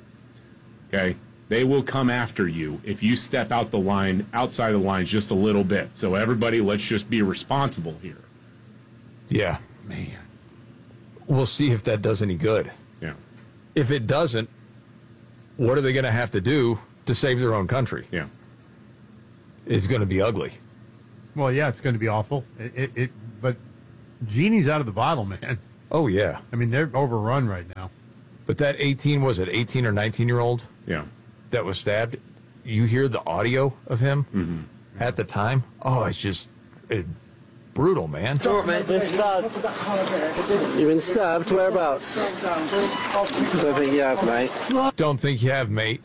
[SPEAKER 1] Okay? They will come after you if you step out the line, outside the lines just a little bit. So everybody, let's just be responsible here.
[SPEAKER 3] Yeah.
[SPEAKER 2] Man.
[SPEAKER 3] We'll see if that does any good.
[SPEAKER 1] Yeah.
[SPEAKER 3] If it doesn't, what are they going to have to do to save their own country?
[SPEAKER 1] Yeah.
[SPEAKER 3] It's going to be ugly.
[SPEAKER 2] Well, yeah, it's going to be awful. It, it, it, but genie's out of the bottle, man.
[SPEAKER 3] Oh, yeah.
[SPEAKER 2] I mean, they're overrun right now.
[SPEAKER 3] But that eighteen, was it eighteen or nineteen-year-old?
[SPEAKER 1] Yeah.
[SPEAKER 3] That was stabbed. You hear the audio of him
[SPEAKER 1] mm-hmm.
[SPEAKER 3] at the time? Oh, it's just it, brutal, man.
[SPEAKER 18] Short, mate. Been stabbed. You've been stabbed? Whereabouts? Don't think you have, mate.
[SPEAKER 3] Don't think you have, mate.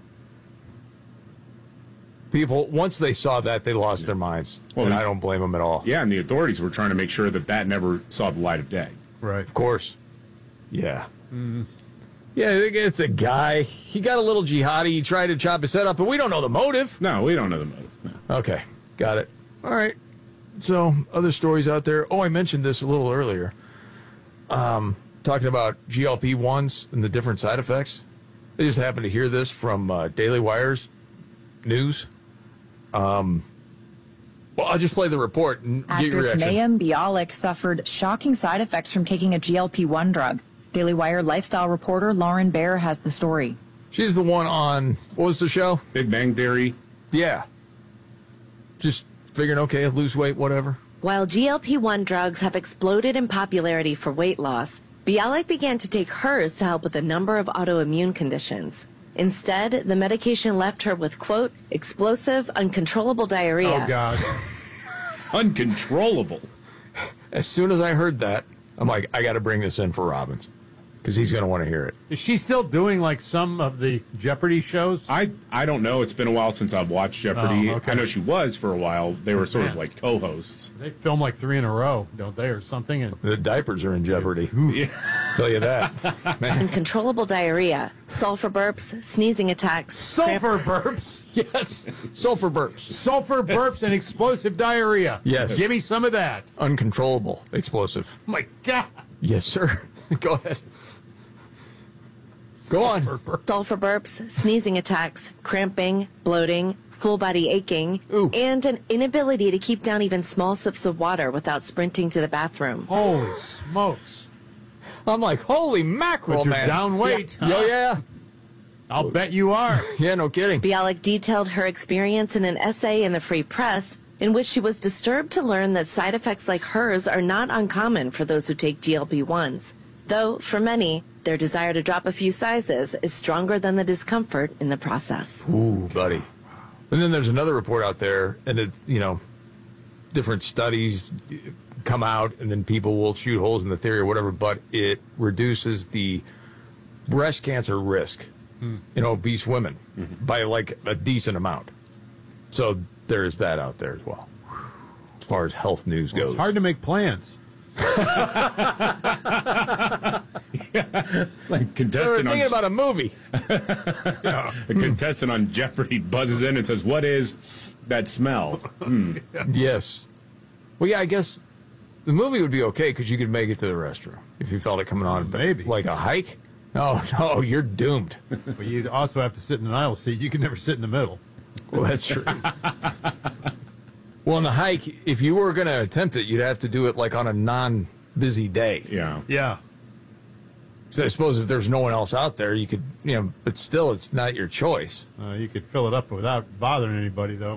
[SPEAKER 3] People, once they saw that, they lost their minds.
[SPEAKER 1] Well,
[SPEAKER 3] and
[SPEAKER 1] the-
[SPEAKER 3] I don't blame them at all.
[SPEAKER 1] Yeah, and the authorities were trying to make sure that that never saw the light of day.
[SPEAKER 2] Right.
[SPEAKER 3] Of course. Yeah.
[SPEAKER 2] Mm.
[SPEAKER 3] Yeah, I think it's a guy. He got a little jihadi. He tried to chop his head up, but we don't know the motive.
[SPEAKER 1] No, we don't know the motive. No.
[SPEAKER 3] Okay, got it. All right. So, other stories out there. Oh, I mentioned this a little earlier. Um, talking about G L P ones and the different side effects. I just happened to hear this from uh, Daily Wire's news. Um, well, I'll just play the report and get your
[SPEAKER 6] Actress
[SPEAKER 3] reaction.
[SPEAKER 6] Mayim Bialik suffered shocking side effects from taking a G L P one drug. Daily Wire lifestyle reporter Lauren Baer has the story.
[SPEAKER 3] She's the one on, what was the show?
[SPEAKER 1] Big Bang Theory.
[SPEAKER 3] Yeah. Just figuring, okay, lose weight, whatever.
[SPEAKER 19] While G L P one drugs have exploded in popularity for weight loss, Bialik began to take hers to help with a number of autoimmune conditions. Instead, the medication left her with, quote, explosive, uncontrollable diarrhea.
[SPEAKER 3] Oh, God.
[SPEAKER 1] Uncontrollable.
[SPEAKER 3] As soon as I heard that, I'm like, I got to bring this in for Robbins because he's going to want to hear it.
[SPEAKER 2] Is she still doing like some of the Jeopardy shows?
[SPEAKER 1] I, I don't know. It's been a while since I've watched Jeopardy.
[SPEAKER 2] Oh, okay.
[SPEAKER 1] I know she was for a while. They were sort of
[SPEAKER 2] Man.
[SPEAKER 1] like co-hosts.
[SPEAKER 2] They film like three in a row, don't they, or something? And
[SPEAKER 3] The diapers are in jeopardy.
[SPEAKER 1] Yeah.
[SPEAKER 3] Tell you that. Man.
[SPEAKER 19] Uncontrollable diarrhea, sulfur burps, sneezing attacks.
[SPEAKER 2] sulfur burps.
[SPEAKER 3] Yes. Sulfur burps.
[SPEAKER 2] Sulfur burps and explosive diarrhea.
[SPEAKER 3] Yes.
[SPEAKER 2] Give me some of that.
[SPEAKER 3] Uncontrollable. Explosive.
[SPEAKER 2] Oh my God.
[SPEAKER 3] Yes, sir. Go ahead. Go on.
[SPEAKER 19] Sulfur burps, sneezing attacks, cramping, bloating, full body aching,
[SPEAKER 3] Ooh.
[SPEAKER 19] and an inability to keep down even small sips of water without sprinting to the bathroom.
[SPEAKER 2] Holy smokes.
[SPEAKER 3] I'm like, holy mackerel,
[SPEAKER 2] But you're
[SPEAKER 3] man.
[SPEAKER 2] down weight.
[SPEAKER 3] Yeah. Oh, yeah.
[SPEAKER 2] I'll bet you are.
[SPEAKER 3] Yeah, no kidding.
[SPEAKER 19] Bialik detailed her experience in an essay in the Free Press, in which she was disturbed to learn that side effects like hers are not uncommon for those who take G L P ones. Though, for many, their desire to drop a few sizes is stronger than the discomfort in the process.
[SPEAKER 3] Ooh, buddy. And then there's another report out there, and it, you know, different studies come out, and then people will shoot holes in the theory or whatever, but it reduces the breast cancer risk
[SPEAKER 2] Hmm.
[SPEAKER 3] in obese women
[SPEAKER 1] Mm-hmm.
[SPEAKER 3] by like a decent amount. So there is that out there as well, as far as health news
[SPEAKER 2] Well,
[SPEAKER 3] goes.
[SPEAKER 2] it's hard to make plans.
[SPEAKER 1] Like
[SPEAKER 3] So
[SPEAKER 1] contestant
[SPEAKER 3] we're
[SPEAKER 1] on
[SPEAKER 3] thinking about a movie.
[SPEAKER 1] a contestant on Jeopardy buzzes in and says, "What is that smell?" Hmm.
[SPEAKER 3] Yes. Well, yeah, I guess the movie would be okay because you could make it to the restroom if you felt it coming on.
[SPEAKER 2] Maybe.
[SPEAKER 3] Like a hike? Oh, no, you're doomed.
[SPEAKER 2] But you'd also have to sit in an aisle seat. You can never sit in the middle.
[SPEAKER 3] Well, that's true. Well, on the hike, if you were going to attempt it, you'd have to do it like on a non-busy day.
[SPEAKER 1] Yeah.
[SPEAKER 2] Yeah.
[SPEAKER 3] So I suppose if there's no one else out there, you could, you know, but still, it's not your choice.
[SPEAKER 2] Uh, you could fill it up without bothering anybody, though.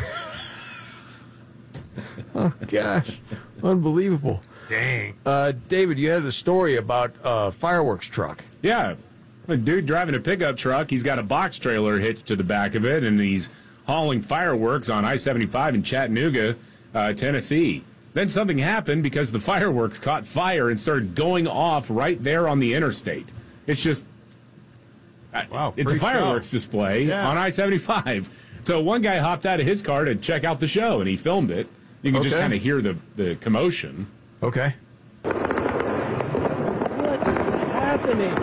[SPEAKER 3] Oh, gosh. Unbelievable.
[SPEAKER 2] Dang.
[SPEAKER 3] Uh, David, you had the story about a fireworks truck.
[SPEAKER 1] Yeah. A dude driving a pickup truck, he's got a box trailer hitched to the back of it, and he's hauling fireworks on I seventy-five in Chattanooga, uh, Tennessee. Then something happened because the fireworks caught fire and started going off right there on the interstate. It's just,
[SPEAKER 2] Wow,
[SPEAKER 1] it's a
[SPEAKER 2] free
[SPEAKER 1] fireworks
[SPEAKER 2] show.
[SPEAKER 1] display
[SPEAKER 2] Yeah.
[SPEAKER 1] on I seventy-five. So one guy hopped out of his car to check out the show, and he filmed it. You can just
[SPEAKER 3] Okay.
[SPEAKER 1] kind of hear the, the commotion.
[SPEAKER 3] Okay.
[SPEAKER 18] What is happening?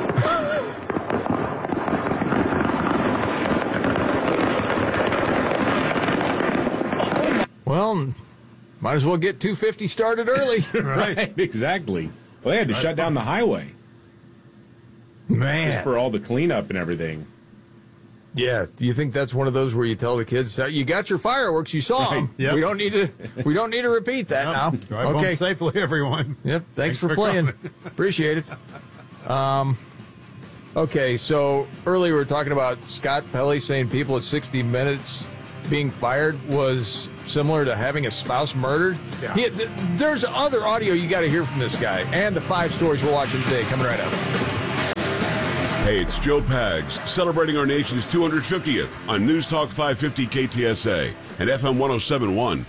[SPEAKER 3] Well, might as well get two fifty started early.
[SPEAKER 1] Right, exactly. Well, they had to shut down the highway
[SPEAKER 3] Man.
[SPEAKER 1] just for all the cleanup and everything.
[SPEAKER 3] Yeah. Do you think that's one of those where you tell the kids, "So you got your fireworks, you saw them.
[SPEAKER 2] Right. Yep.
[SPEAKER 3] We don't need to. We don't need to repeat that now."
[SPEAKER 2] Drive
[SPEAKER 3] okay.
[SPEAKER 2] home safely, everyone.
[SPEAKER 3] Yep. Thanks,
[SPEAKER 2] Thanks
[SPEAKER 3] for,
[SPEAKER 2] for
[SPEAKER 3] playing.
[SPEAKER 2] coming.
[SPEAKER 3] Appreciate it. Um. Okay. So earlier we were talking about Scott Pelley saying people at sixty minutes being fired was similar to having a spouse murdered.
[SPEAKER 2] Yeah.
[SPEAKER 3] He- th- there's other audio you got to hear from this guy, and the five stories we're watching today coming right up.
[SPEAKER 20] Hey, it's Joe Pags, celebrating our nation's two hundred fiftieth on News Talk five fifty K T S A and F M one oh seven point one.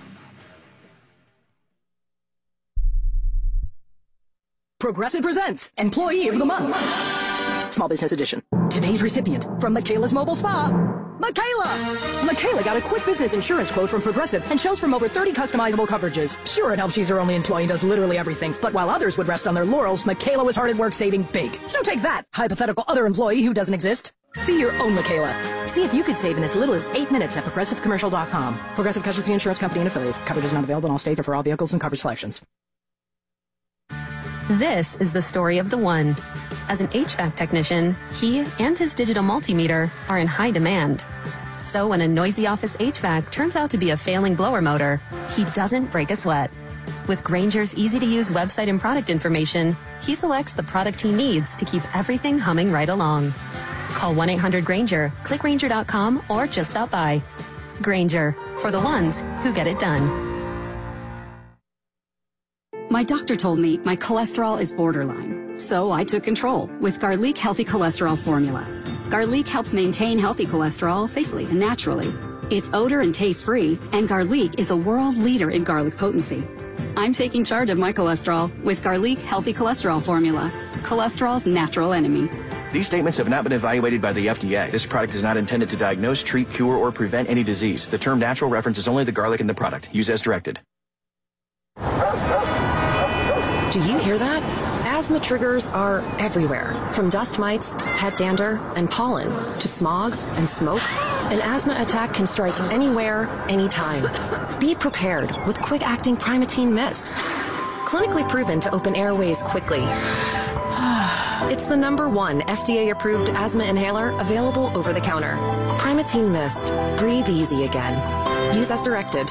[SPEAKER 22] Progressive presents Employee of the Month. Small Business Edition. Today's recipient from Michaela's Mobile Spa, Michaela! Michaela got a quick business insurance quote from Progressive and chose from over thirty customizable coverages. Sure, it helps she's her only employee and does literally everything, but while others would rest on their laurels, Michaela was hard at work saving big. So take that, hypothetical other employee who doesn't exist. Be your own Michaela. See if you could save in as little as eight minutes at progressive commercial dot com. Progressive Casualty Insurance Company and Affiliates. Coverage is not available in all states or for all vehicles and coverage selections.
[SPEAKER 23] This is the story of the one.
[SPEAKER 4] As an H V A C technician, he and his digital multimeter are in high demand. So when a noisy office H V A C turns out to be a failing blower motor, he doesn't break a sweat. With Grainger's easy-to-use website and product information, he selects the product he needs to keep everything humming right along. Call one eight hundred Grainger, click Grainger dot com, or just stop by. Grainger, for the ones who get it done.
[SPEAKER 5] My doctor told me my cholesterol is borderline, so I took control with Garlic Healthy Cholesterol Formula. Garlic helps maintain healthy cholesterol safely and naturally. It's odor and taste-free, and Garlic is a world leader in garlic potency. I'm taking charge of my cholesterol with Garlic Healthy Cholesterol Formula, cholesterol's natural enemy.
[SPEAKER 7] These statements have not been evaluated by the F D A. This product is not intended to diagnose, treat, cure, or prevent any disease. The term natural references only the garlic in the product. Use as directed.
[SPEAKER 21] Do you hear that? Asthma triggers are everywhere, from dust mites, pet dander, and pollen, to smog and smoke. An asthma attack can strike anywhere, anytime. Be prepared with quick-acting Primatene Mist. Clinically proven to open airways quickly. It's the number one F D A-approved asthma inhaler available over the counter. Primatene Mist. Breathe easy again. Use as directed.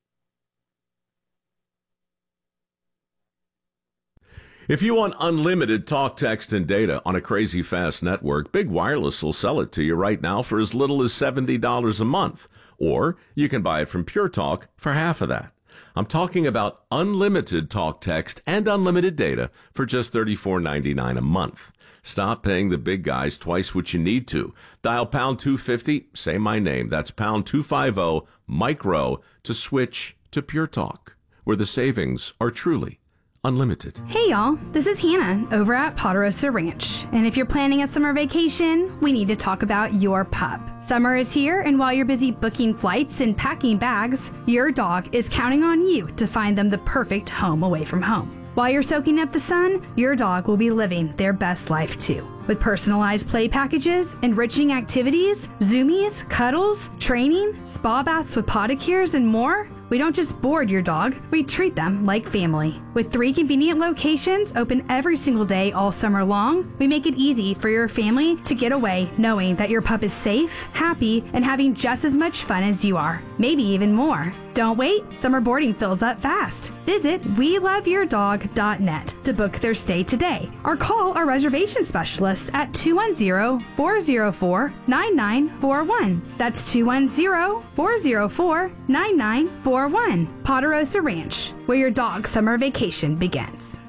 [SPEAKER 23] If you want unlimited talk, text, and data on a crazy fast network, Big Wireless will sell it to you right now for as little as seventy dollars a month. Or you can buy it from Pure Talk for half of that. I'm talking about unlimited talk, text, and unlimited data for just thirty-four ninety-nine a month. Stop paying the big guys twice what you need to. Dial pound two fifty, say my name. That's pound two fifty, micro, to switch to Pure Talk, where the savings are truly unlimited.
[SPEAKER 25] Hey y'all, this is Hannah over at Ponderosa Ranch. And if you're planning a summer vacation, we need to talk about your pup. Summer is here, and while you're busy booking flights and packing bags, your dog is counting on you to find them the perfect home away from home. While you're soaking up the sun, your dog will be living their best life too. With personalized play packages, enriching activities, zoomies, cuddles, training, spa baths with podicures, and more, we don't just board your dog, we treat them like family. With three convenient locations open every single day all summer long, we make it easy for your family to get away knowing that your pup is safe, happy, and having just as much fun as you are, maybe even more. Don't wait, summer boarding fills up fast. Visit we love your dog dot net to book their stay today, or call our reservation specialists at two one zero, four zero four, nine nine four one. That's two one zero, four zero four, nine nine four one. Ponderosa Ranch, where your dog's summer vacation begins.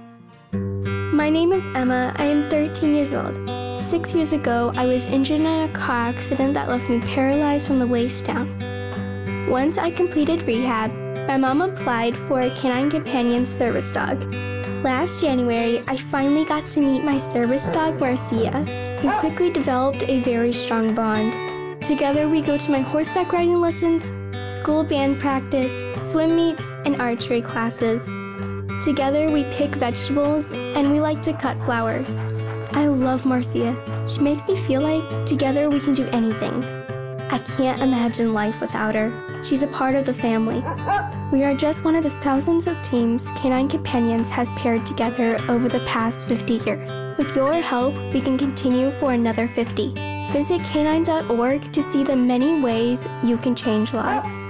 [SPEAKER 27] My name is Emma. I am thirteen years old. Six years ago, I was injured in a car accident that left me paralyzed from the waist down. Once I completed rehab, my mom applied for a Canine Companion service dog. Last January, I finally got to meet my service dog, Marcia. We quickly developed a very strong bond. Together, we go to my horseback riding lessons, school band practice, swim meets, and archery classes. Together, we pick vegetables, and we like to cut flowers. I love Marcia. She makes me feel like together we can do anything. I can't imagine life without her. She's a part of the family. We are just one of the thousands of teams Canine Companions has paired together over the past fifty years. With your help, we can continue for another fifty. Visit canine dot org to see the many ways you can change lives.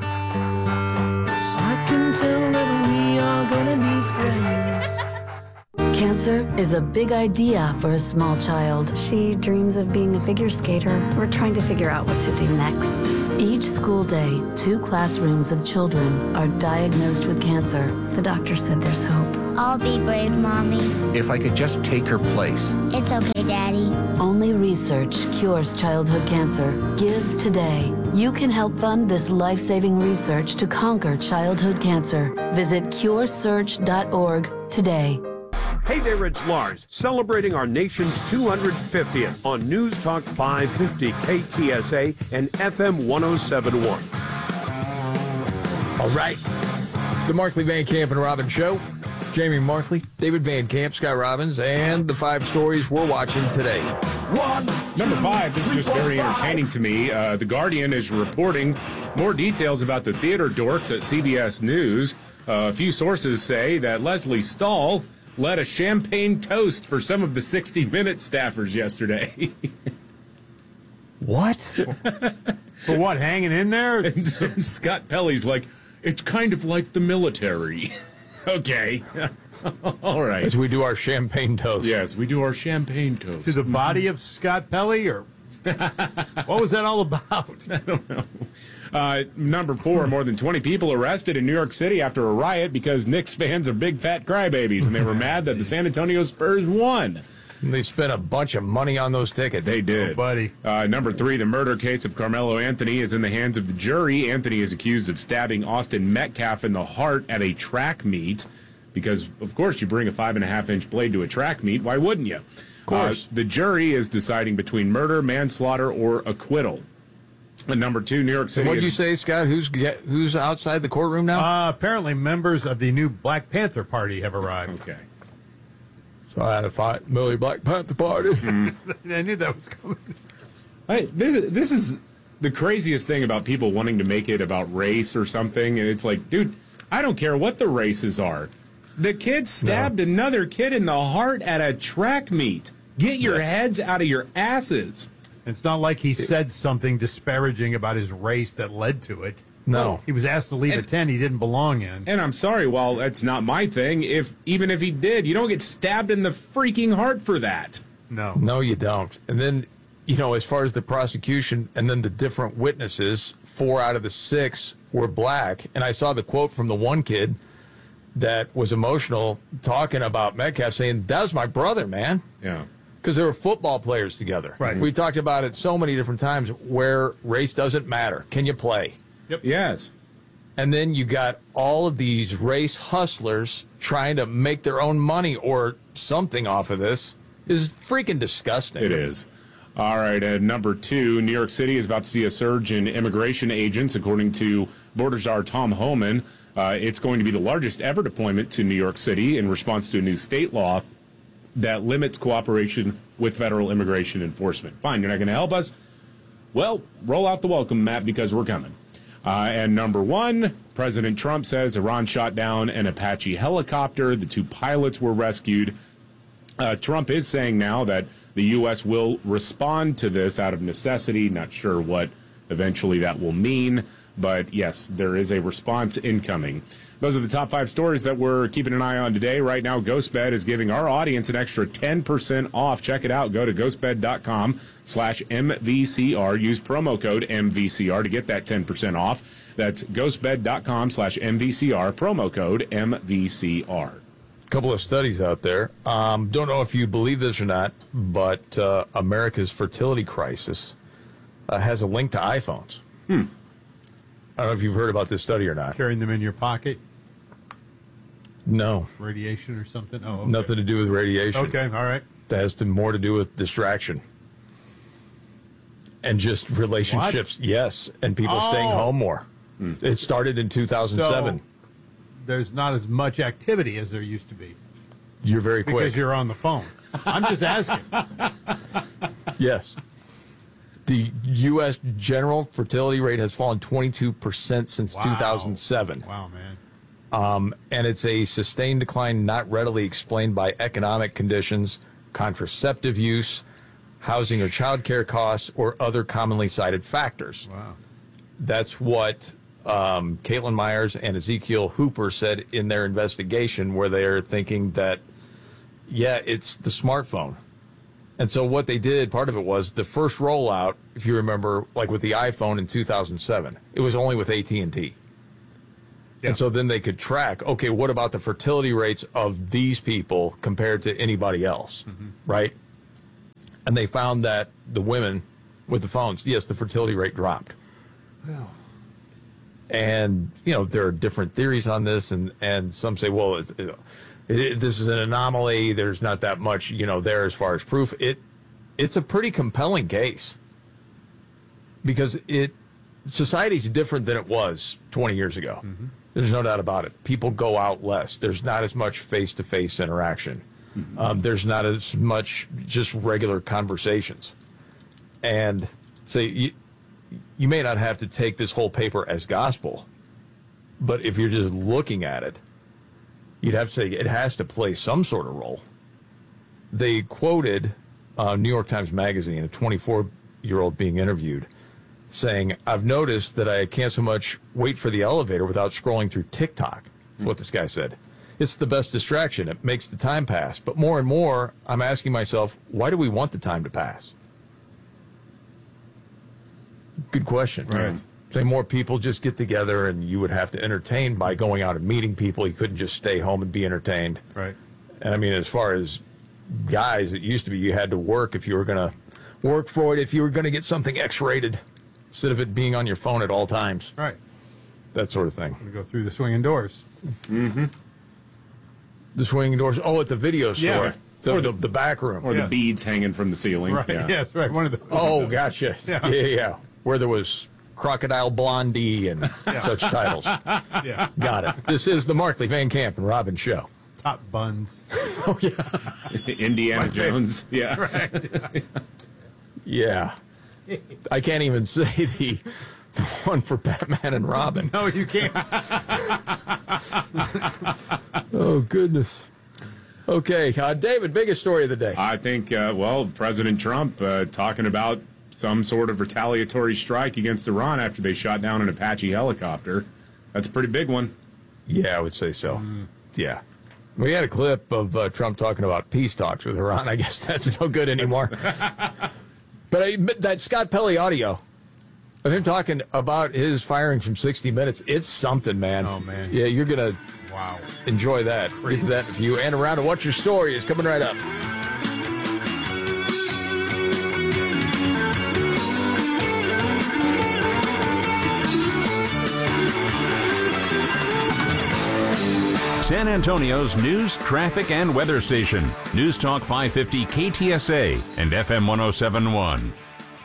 [SPEAKER 13] I can tell that we are gonna be friends. Cancer is a big idea for a small child.
[SPEAKER 28] She dreams of being a figure skater. We're trying to figure out what to do next.
[SPEAKER 13] Each school day, two classrooms of children are diagnosed with cancer.
[SPEAKER 28] The doctor said there's hope.
[SPEAKER 29] I'll be brave, Mommy.
[SPEAKER 15] If I could just take her place.
[SPEAKER 29] It's okay, Daddy.
[SPEAKER 13] Only research cures childhood cancer. Give today. You can help fund this life-saving research to conquer childhood cancer. Visit cure search dot org today.
[SPEAKER 30] Hey there, it's Lars, celebrating our nation's two hundred fiftieth on News Talk five fifty K T S A and F M one oh seven point one.
[SPEAKER 3] All right. The Markley, Van Camp, and Robbins Show. Jamie Markley, David Van Camp, Scott Robbins, and the five stories we're watching today.
[SPEAKER 1] One, Number five, this is just very entertaining to me. Uh, the Guardian is reporting more details about the theater dorks at C B S News. Uh, a few sources say that Leslie Stahl led a champagne toast for some of the sixty minute staffers yesterday.
[SPEAKER 2] What? For what, hanging in there?
[SPEAKER 1] And, and Scott Pelley's like, it's kind of like the military. Okay. All right.
[SPEAKER 3] As we do our champagne toast.
[SPEAKER 1] Yes, we do our champagne toast.
[SPEAKER 2] To the body of Scott Pelley, or what was that all about?
[SPEAKER 1] I don't know. Uh, number four, more than twenty people arrested in New York City after a riot because Knicks fans are big fat crybabies, and they were mad that the San Antonio Spurs won.
[SPEAKER 3] And they spent a bunch of money on those tickets.
[SPEAKER 1] They did.
[SPEAKER 2] Oh, buddy.
[SPEAKER 1] Uh, number three, the murder case of Carmelo Anthony is in the hands of the jury. Anthony is accused of stabbing Austin Metcalf in the heart at a track meet because, of course, you bring a five and a half inch blade to a track meet. Why wouldn't you? Of
[SPEAKER 3] course.
[SPEAKER 1] Uh, the jury is deciding between murder, manslaughter, or acquittal. And number two, New York City.
[SPEAKER 3] What did you
[SPEAKER 1] is,
[SPEAKER 3] say, Scott? Who's who's outside the courtroom now?
[SPEAKER 2] Uh, apparently, members of the new Black Panther Party have arrived.
[SPEAKER 1] Okay.
[SPEAKER 3] So I had to fight Millie Black Panther Party.
[SPEAKER 2] I knew that was coming.
[SPEAKER 1] Hey, this, this is the craziest thing about people wanting to make it about race or something. And it's like, dude, I don't care what the races are. The kid stabbed no. another kid in the heart at a track meet. Get your yes. heads out of your asses.
[SPEAKER 2] It's not like he said something disparaging about his race that led to it.
[SPEAKER 3] No.
[SPEAKER 2] He was asked to leave
[SPEAKER 1] and,
[SPEAKER 2] a tent he didn't belong in.
[SPEAKER 1] And I'm sorry, well, that's not my thing. If even if he did, you don't get stabbed in the freaking heart for that.
[SPEAKER 2] No.
[SPEAKER 3] No, you don't. And then, you know, as far as the prosecution and then the different witnesses, four out of the six were black. And I saw the quote from the one kid that was emotional talking about Metcalf saying, that was my brother, man.
[SPEAKER 1] Yeah.
[SPEAKER 3] Because they were football players together.
[SPEAKER 2] Right.
[SPEAKER 3] We talked about it so many different times where race doesn't matter. Can you play?
[SPEAKER 2] Yep.
[SPEAKER 1] Yes.
[SPEAKER 3] And then you got all of these race hustlers trying to make their own money or something off of this. Is freaking disgusting.
[SPEAKER 1] It is. All right, at number two, New York City is about to see a surge in immigration agents, according to Border Czar Tom Homan. Uh, it's going to be the largest ever deployment to New York City in response to a new state law that limits cooperation with federal immigration enforcement. Fine, you're not going to help us? Well, roll out the welcome mat because we're coming. Uh, and number one, President Trump says Iran shot down an Apache helicopter. The two pilots were rescued. Uh, Trump is saying now that the U S will respond to this out of necessity. Not sure what eventually that will mean. But yes, there is a response incoming. Those are the top five stories that we're keeping an eye on today. Right now, GhostBed is giving our audience an extra ten percent off. Check it out. Go to ghostbed.com slash MVCR. Use promo code M V C R to get that ten percent off. That's ghostbed.com slash MVCR. Promo code M V C R.
[SPEAKER 3] A couple of studies out there. Um, don't know if you believe this or not, but uh, America's fertility crisis uh, has a link to iPhones.
[SPEAKER 1] Hmm.
[SPEAKER 3] I don't know if you've heard about this study or not.
[SPEAKER 2] Carrying them in your pocket?
[SPEAKER 3] No.
[SPEAKER 2] Radiation or something? Oh, okay.
[SPEAKER 3] Nothing to do with radiation.
[SPEAKER 2] Okay, all right.
[SPEAKER 3] That has to, more to do with distraction. And just relationships. What? Yes. And people
[SPEAKER 2] oh.
[SPEAKER 3] staying home more. Hmm. It started in two thousand seven.
[SPEAKER 2] So there's not as much activity as there used to be.
[SPEAKER 3] You're very quick.
[SPEAKER 2] Because you're on the phone. I'm just asking.
[SPEAKER 3] Yes. The U S general fertility rate has fallen twenty-two percent since
[SPEAKER 2] wow.
[SPEAKER 3] two thousand seven.
[SPEAKER 2] Wow, man.
[SPEAKER 3] Um, and it's a sustained decline not readily explained by economic conditions, contraceptive use, housing or child care costs, or other commonly cited factors.
[SPEAKER 2] Wow.
[SPEAKER 3] That's what um, Caitlin Myers and Ezekiel Hooper said in their investigation, where they're thinking that, yeah, it's the smartphone. And so what they did, part of it was the first rollout, if you remember, like with the iPhone in two thousand seven, it was only with A T and T. Yeah. And so then they could track, okay, what about the fertility rates of these people compared to anybody else, mm-hmm. right? And they found that the women with the phones, yes, the fertility rate dropped.
[SPEAKER 2] Wow.
[SPEAKER 3] And, you know, there are different theories on this, and, and some say, well, it's, it, it, this is an anomaly. There's not that much, you know, there as far as proof. It It's a pretty compelling case because it society's different than it was twenty years ago. Mm-hmm. There's no doubt about it. People go out less. There's not as much face-to-face interaction. Mm-hmm. Um, there's not as much just regular conversations. And so you, you may not have to take this whole paper as gospel, but if you're just looking at it, you'd have to say it has to play some sort of role. They quoted uh, New York Times Magazine, a twenty-four-year-old being interviewed, saying, I've noticed that I can't so much wait for the elevator without scrolling through TikTok, is what this guy said. It's the best distraction. It makes the time pass. But more and more, I'm asking myself, why do we want the time to pass? Good question.
[SPEAKER 1] Right.
[SPEAKER 3] Say more people just get together and you would have to entertain by going out and meeting people. You couldn't just stay home and be entertained.
[SPEAKER 2] Right.
[SPEAKER 3] And I mean, as far as guys, it used to be you had to work if you were going to work for it, if you were going to get something X-rated, instead of it being on your phone at all times.
[SPEAKER 2] Right.
[SPEAKER 3] That sort of thing.
[SPEAKER 2] We go through the swinging doors.
[SPEAKER 1] Mm-hmm.
[SPEAKER 3] The swinging doors. Oh, at the video store.
[SPEAKER 1] Yeah.
[SPEAKER 3] The,
[SPEAKER 1] Or
[SPEAKER 3] the,
[SPEAKER 1] the-
[SPEAKER 3] the back room.
[SPEAKER 1] Or the beads hanging from the ceiling.
[SPEAKER 2] Right.
[SPEAKER 1] Yeah.
[SPEAKER 2] Yes, right. One of the.
[SPEAKER 3] Oh, gotcha.
[SPEAKER 2] Yeah.
[SPEAKER 3] Yeah, yeah, yeah. Where there was Crocodile Blondie and
[SPEAKER 2] Yeah.
[SPEAKER 3] such titles.
[SPEAKER 2] Yeah.
[SPEAKER 3] Got it. This is the Markley, Van Camp, and Robin Show.
[SPEAKER 2] Top buns.
[SPEAKER 3] Oh, yeah.
[SPEAKER 1] Indiana
[SPEAKER 2] My favorite.
[SPEAKER 1] Jones. Yeah.
[SPEAKER 2] Right.
[SPEAKER 3] Yeah. I can't even say the, the one for Batman and Robin.
[SPEAKER 2] No, you can't.
[SPEAKER 3] Oh, goodness. Okay, uh, David, biggest story of the day.
[SPEAKER 1] I think, uh, well, President Trump uh, talking about some sort of retaliatory strike against Iran after they shot down an Apache helicopter. That's a pretty big one.
[SPEAKER 3] Yeah, I would say so. Mm. Yeah. We had a clip of uh, Trump talking about peace talks with Iran. I guess that's no good anymore. But, I, but that Scott Pelley audio of him talking about his firings from sixty minutes, it's something, man.
[SPEAKER 2] Oh, man.
[SPEAKER 3] Yeah, you're going to
[SPEAKER 2] Wow.
[SPEAKER 3] enjoy that. Get to that view and around to What's Your Story is coming right up.
[SPEAKER 15] San Antonio's news, traffic, and weather station. News Talk five fifty K T S A and F M one oh seven point one.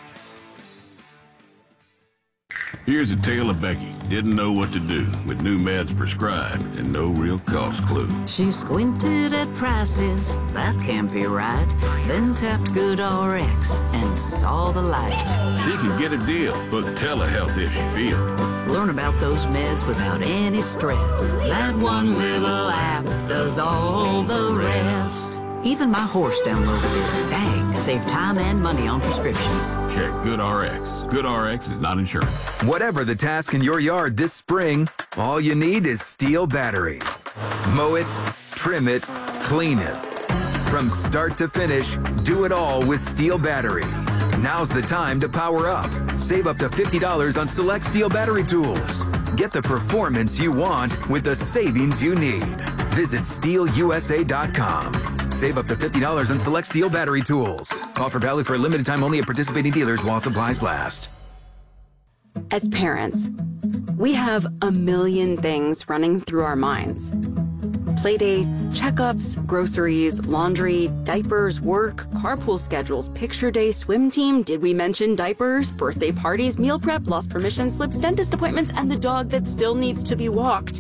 [SPEAKER 8] Here's a tale of Becky. Didn't know what to do with new meds prescribed and no real cost clue.
[SPEAKER 13] She squinted at prices, that can't be right. Then tapped GoodRx and saw the light.
[SPEAKER 8] She could get a deal, book telehealth if she feel.
[SPEAKER 13] Learn about those meds without any stress. That one little app does all the rest. Even my horse downloaded it. Dang, save time and money on prescriptions.
[SPEAKER 8] Check GoodRx. GoodRx is not insurance.
[SPEAKER 9] Whatever the task in your yard this spring, all you need is Steel battery. Mow it, trim it, clean it. From start to finish, do it all with Steel battery. Now's the time to power up. Save up to fifty dollars on select Steel battery tools. Get the performance you want with the savings you need. Visit steel U S A dot com. Save up to fifty dollars on select Steel battery tools. Offer valid for a limited time only at participating dealers while supplies last.
[SPEAKER 21] As parents, we have a million things running through our minds. Playdates, checkups, groceries, laundry, diapers, work, carpool schedules, picture day, swim team, did we mention diapers, birthday parties, meal prep, lost permission slips, dentist appointments, and the dog that still needs to be walked.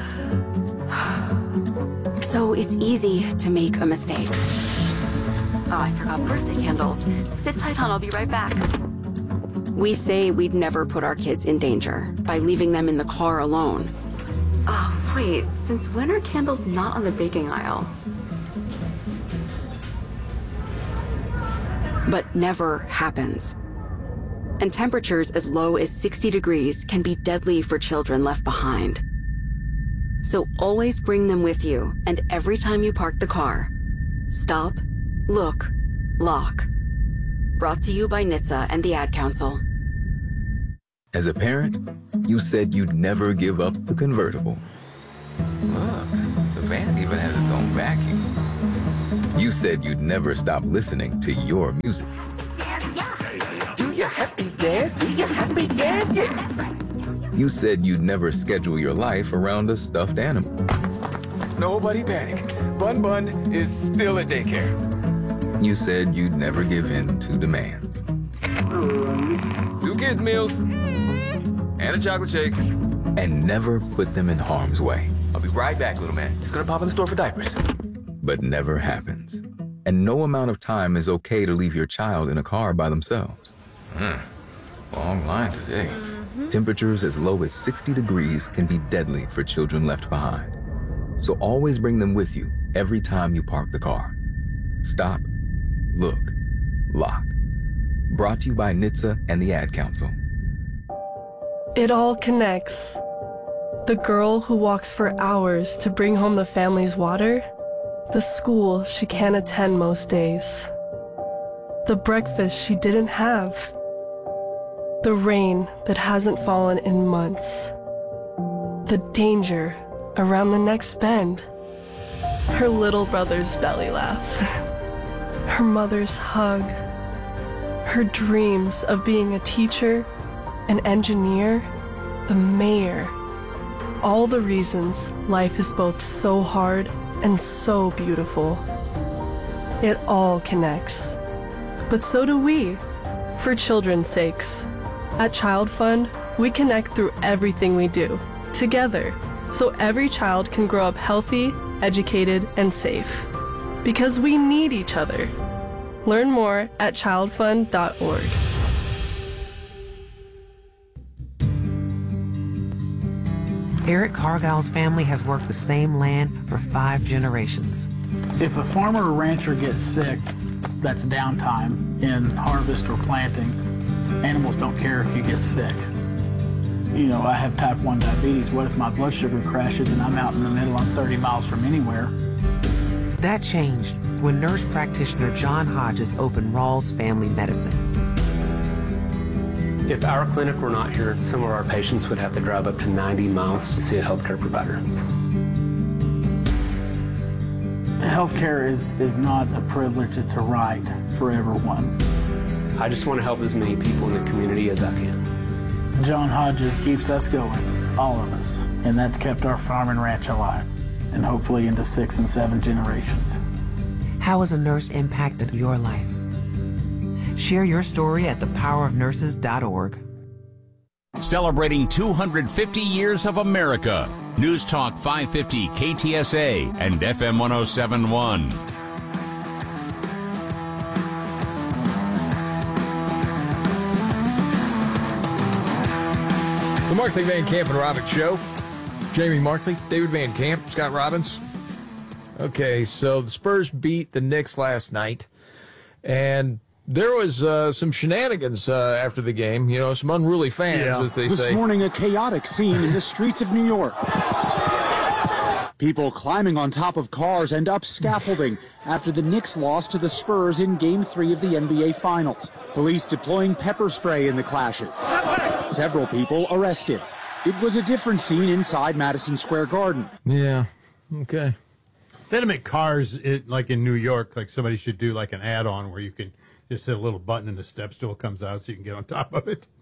[SPEAKER 21] So it's easy to make a mistake. Oh, I forgot birthday candles. Sit tight, hon, I'll be right back. We say we'd never put our kids in danger by leaving them in the car alone. Oh, wait, since when are candles not on the baking aisle? But never happens. And temperatures as low as sixty degrees can be deadly for children left behind. So always bring them with you, and every time you park the car, stop, look, lock. Brought to you by N H T S A and the Ad Council.
[SPEAKER 10] As a parent, you said you'd never give up the convertible. Look, the van even has its own vacuum. You said you'd never stop listening to your music.
[SPEAKER 9] Do your happy dance, do your happy dance, yeah. That's right.
[SPEAKER 10] You said you'd never schedule your life around a stuffed animal.
[SPEAKER 9] Nobody panic. Bun Bun is still at daycare.
[SPEAKER 10] You said you'd never give in to demands.
[SPEAKER 9] Two kids' meals and a chocolate shake.
[SPEAKER 10] And never put them in harm's way.
[SPEAKER 9] I'll be right back, little man. Just gonna pop in the store for diapers.
[SPEAKER 10] But never happens. And no amount of time is okay to leave your child in a car by themselves.
[SPEAKER 9] Hmm. Long line today.
[SPEAKER 10] Mm-hmm. Temperatures as low as sixty degrees can be deadly for children left behind. So always bring them with you every time you park the car. Stop, look, lock. Brought to you by N H T S A and the Ad Council.
[SPEAKER 6] It all connects. The girl who walks for hours to bring home the family's water, the school she can't attend most days, the breakfast she didn't have, the rain that hasn't fallen in months, the danger around the next bend, her little brother's belly laugh, her mother's hug, her dreams of being a teacher, an engineer, the mayor. All the reasons life is both so hard and so beautiful. It all connects. But so do we, for children's sakes. At Child Fund, we connect through everything we do, together, so every child can grow up healthy, educated, and safe. Because we need each other. Learn more at child fund dot org.
[SPEAKER 11] Eric Cargill's family has worked the same land for five generations.
[SPEAKER 12] If a farmer or rancher gets sick, that's downtime in harvest or planting. Animals don't care if you get sick. You know, I have type one diabetes. What if my blood sugar crashes and I'm out in the middle, I'm thirty miles from anywhere?
[SPEAKER 11] That changed when nurse practitioner John Hodges opened Rawls Family Medicine.
[SPEAKER 14] If our clinic were not here, some of our patients would have to drive up to ninety miles to see a healthcare provider.
[SPEAKER 12] Healthcare is, is not a privilege, it's a right for everyone.
[SPEAKER 14] I just want to help as many people in the community as I can.
[SPEAKER 12] John Hodges keeps us going, all of us, and that's kept our farm and ranch alive, and hopefully into six and seven generations.
[SPEAKER 11] How has a nurse impacted your life? Share your story at the power of nurses dot org.
[SPEAKER 15] Celebrating two hundred fifty years of America. News Talk five fifty K T S A and F M one oh seven point one.
[SPEAKER 3] The Markley, Van Camp and Robbins Show. Jamie Markley, David Van Camp, Scott Robbins. Okay, so the Spurs beat the Knicks last night, and there was uh, some shenanigans uh, after the game. You know, some unruly fans, yeah. as they
[SPEAKER 16] this
[SPEAKER 3] say.
[SPEAKER 16] This morning, a chaotic scene in the streets of New York. People climbing on top of cars and up scaffolding after the Knicks lost to the Spurs in Game three of the N B A Finals. Police deploying pepper spray in the clashes. Several people arrested. It was a different scene inside Madison Square Garden.
[SPEAKER 3] Yeah, okay.
[SPEAKER 2] They had to make cars, it, like in New York, like somebody should do like an add-on where you can just hit a little button and the step stool comes out so you can get on top of it.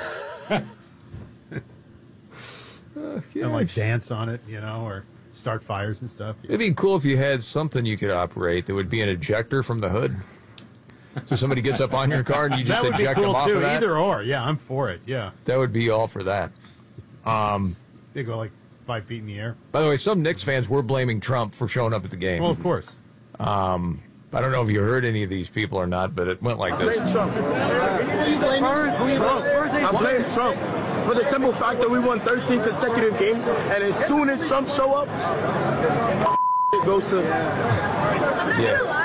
[SPEAKER 3] Oh,
[SPEAKER 2] and like dance on it, you know, or start fires and stuff.
[SPEAKER 3] It'd be cool if you had something you could operate that would be an ejector from the hood. So somebody gets up on your car and you just
[SPEAKER 2] that would
[SPEAKER 3] eject
[SPEAKER 2] be cool
[SPEAKER 3] them off
[SPEAKER 2] too.
[SPEAKER 3] of that.
[SPEAKER 2] Either or, yeah, I'm for it. Yeah,
[SPEAKER 3] that would be all for that. Um,
[SPEAKER 2] they go like five feet in the air.
[SPEAKER 3] By the way, some Knicks fans were blaming Trump for showing up at the game.
[SPEAKER 2] Well, of course.
[SPEAKER 3] Um, I don't know if you heard any of these people or not, but it went like this.
[SPEAKER 17] I blame Trump, bro. You blame Trump. I blame Trump for the simple fact that we won thirteen consecutive games, and as soon as Trump show up, it goes to.
[SPEAKER 3] Yeah.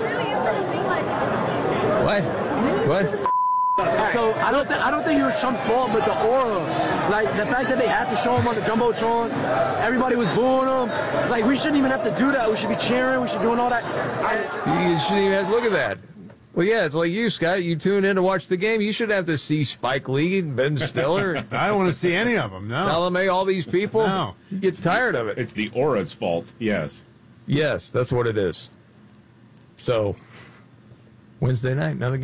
[SPEAKER 3] What? What?
[SPEAKER 18] So I don't, th- I don't think it was Trump's fault, but the aura, like the fact that they had to show him on the jumbotron, everybody was booing him. Like we shouldn't even have to do that. We should be cheering. We should be doing all that.
[SPEAKER 3] You shouldn't even have to look at that. Well, yeah, it's like you, Scott. You tune in to watch the game. You should have to see Spike Lee and Ben Stiller.
[SPEAKER 2] I don't want to see any of them. No.
[SPEAKER 3] L M A, all these people.
[SPEAKER 2] No.
[SPEAKER 3] He gets tired of it.
[SPEAKER 1] It's the aura's fault. Yes.
[SPEAKER 3] Yes, that's what it is. So Wednesday night, another game.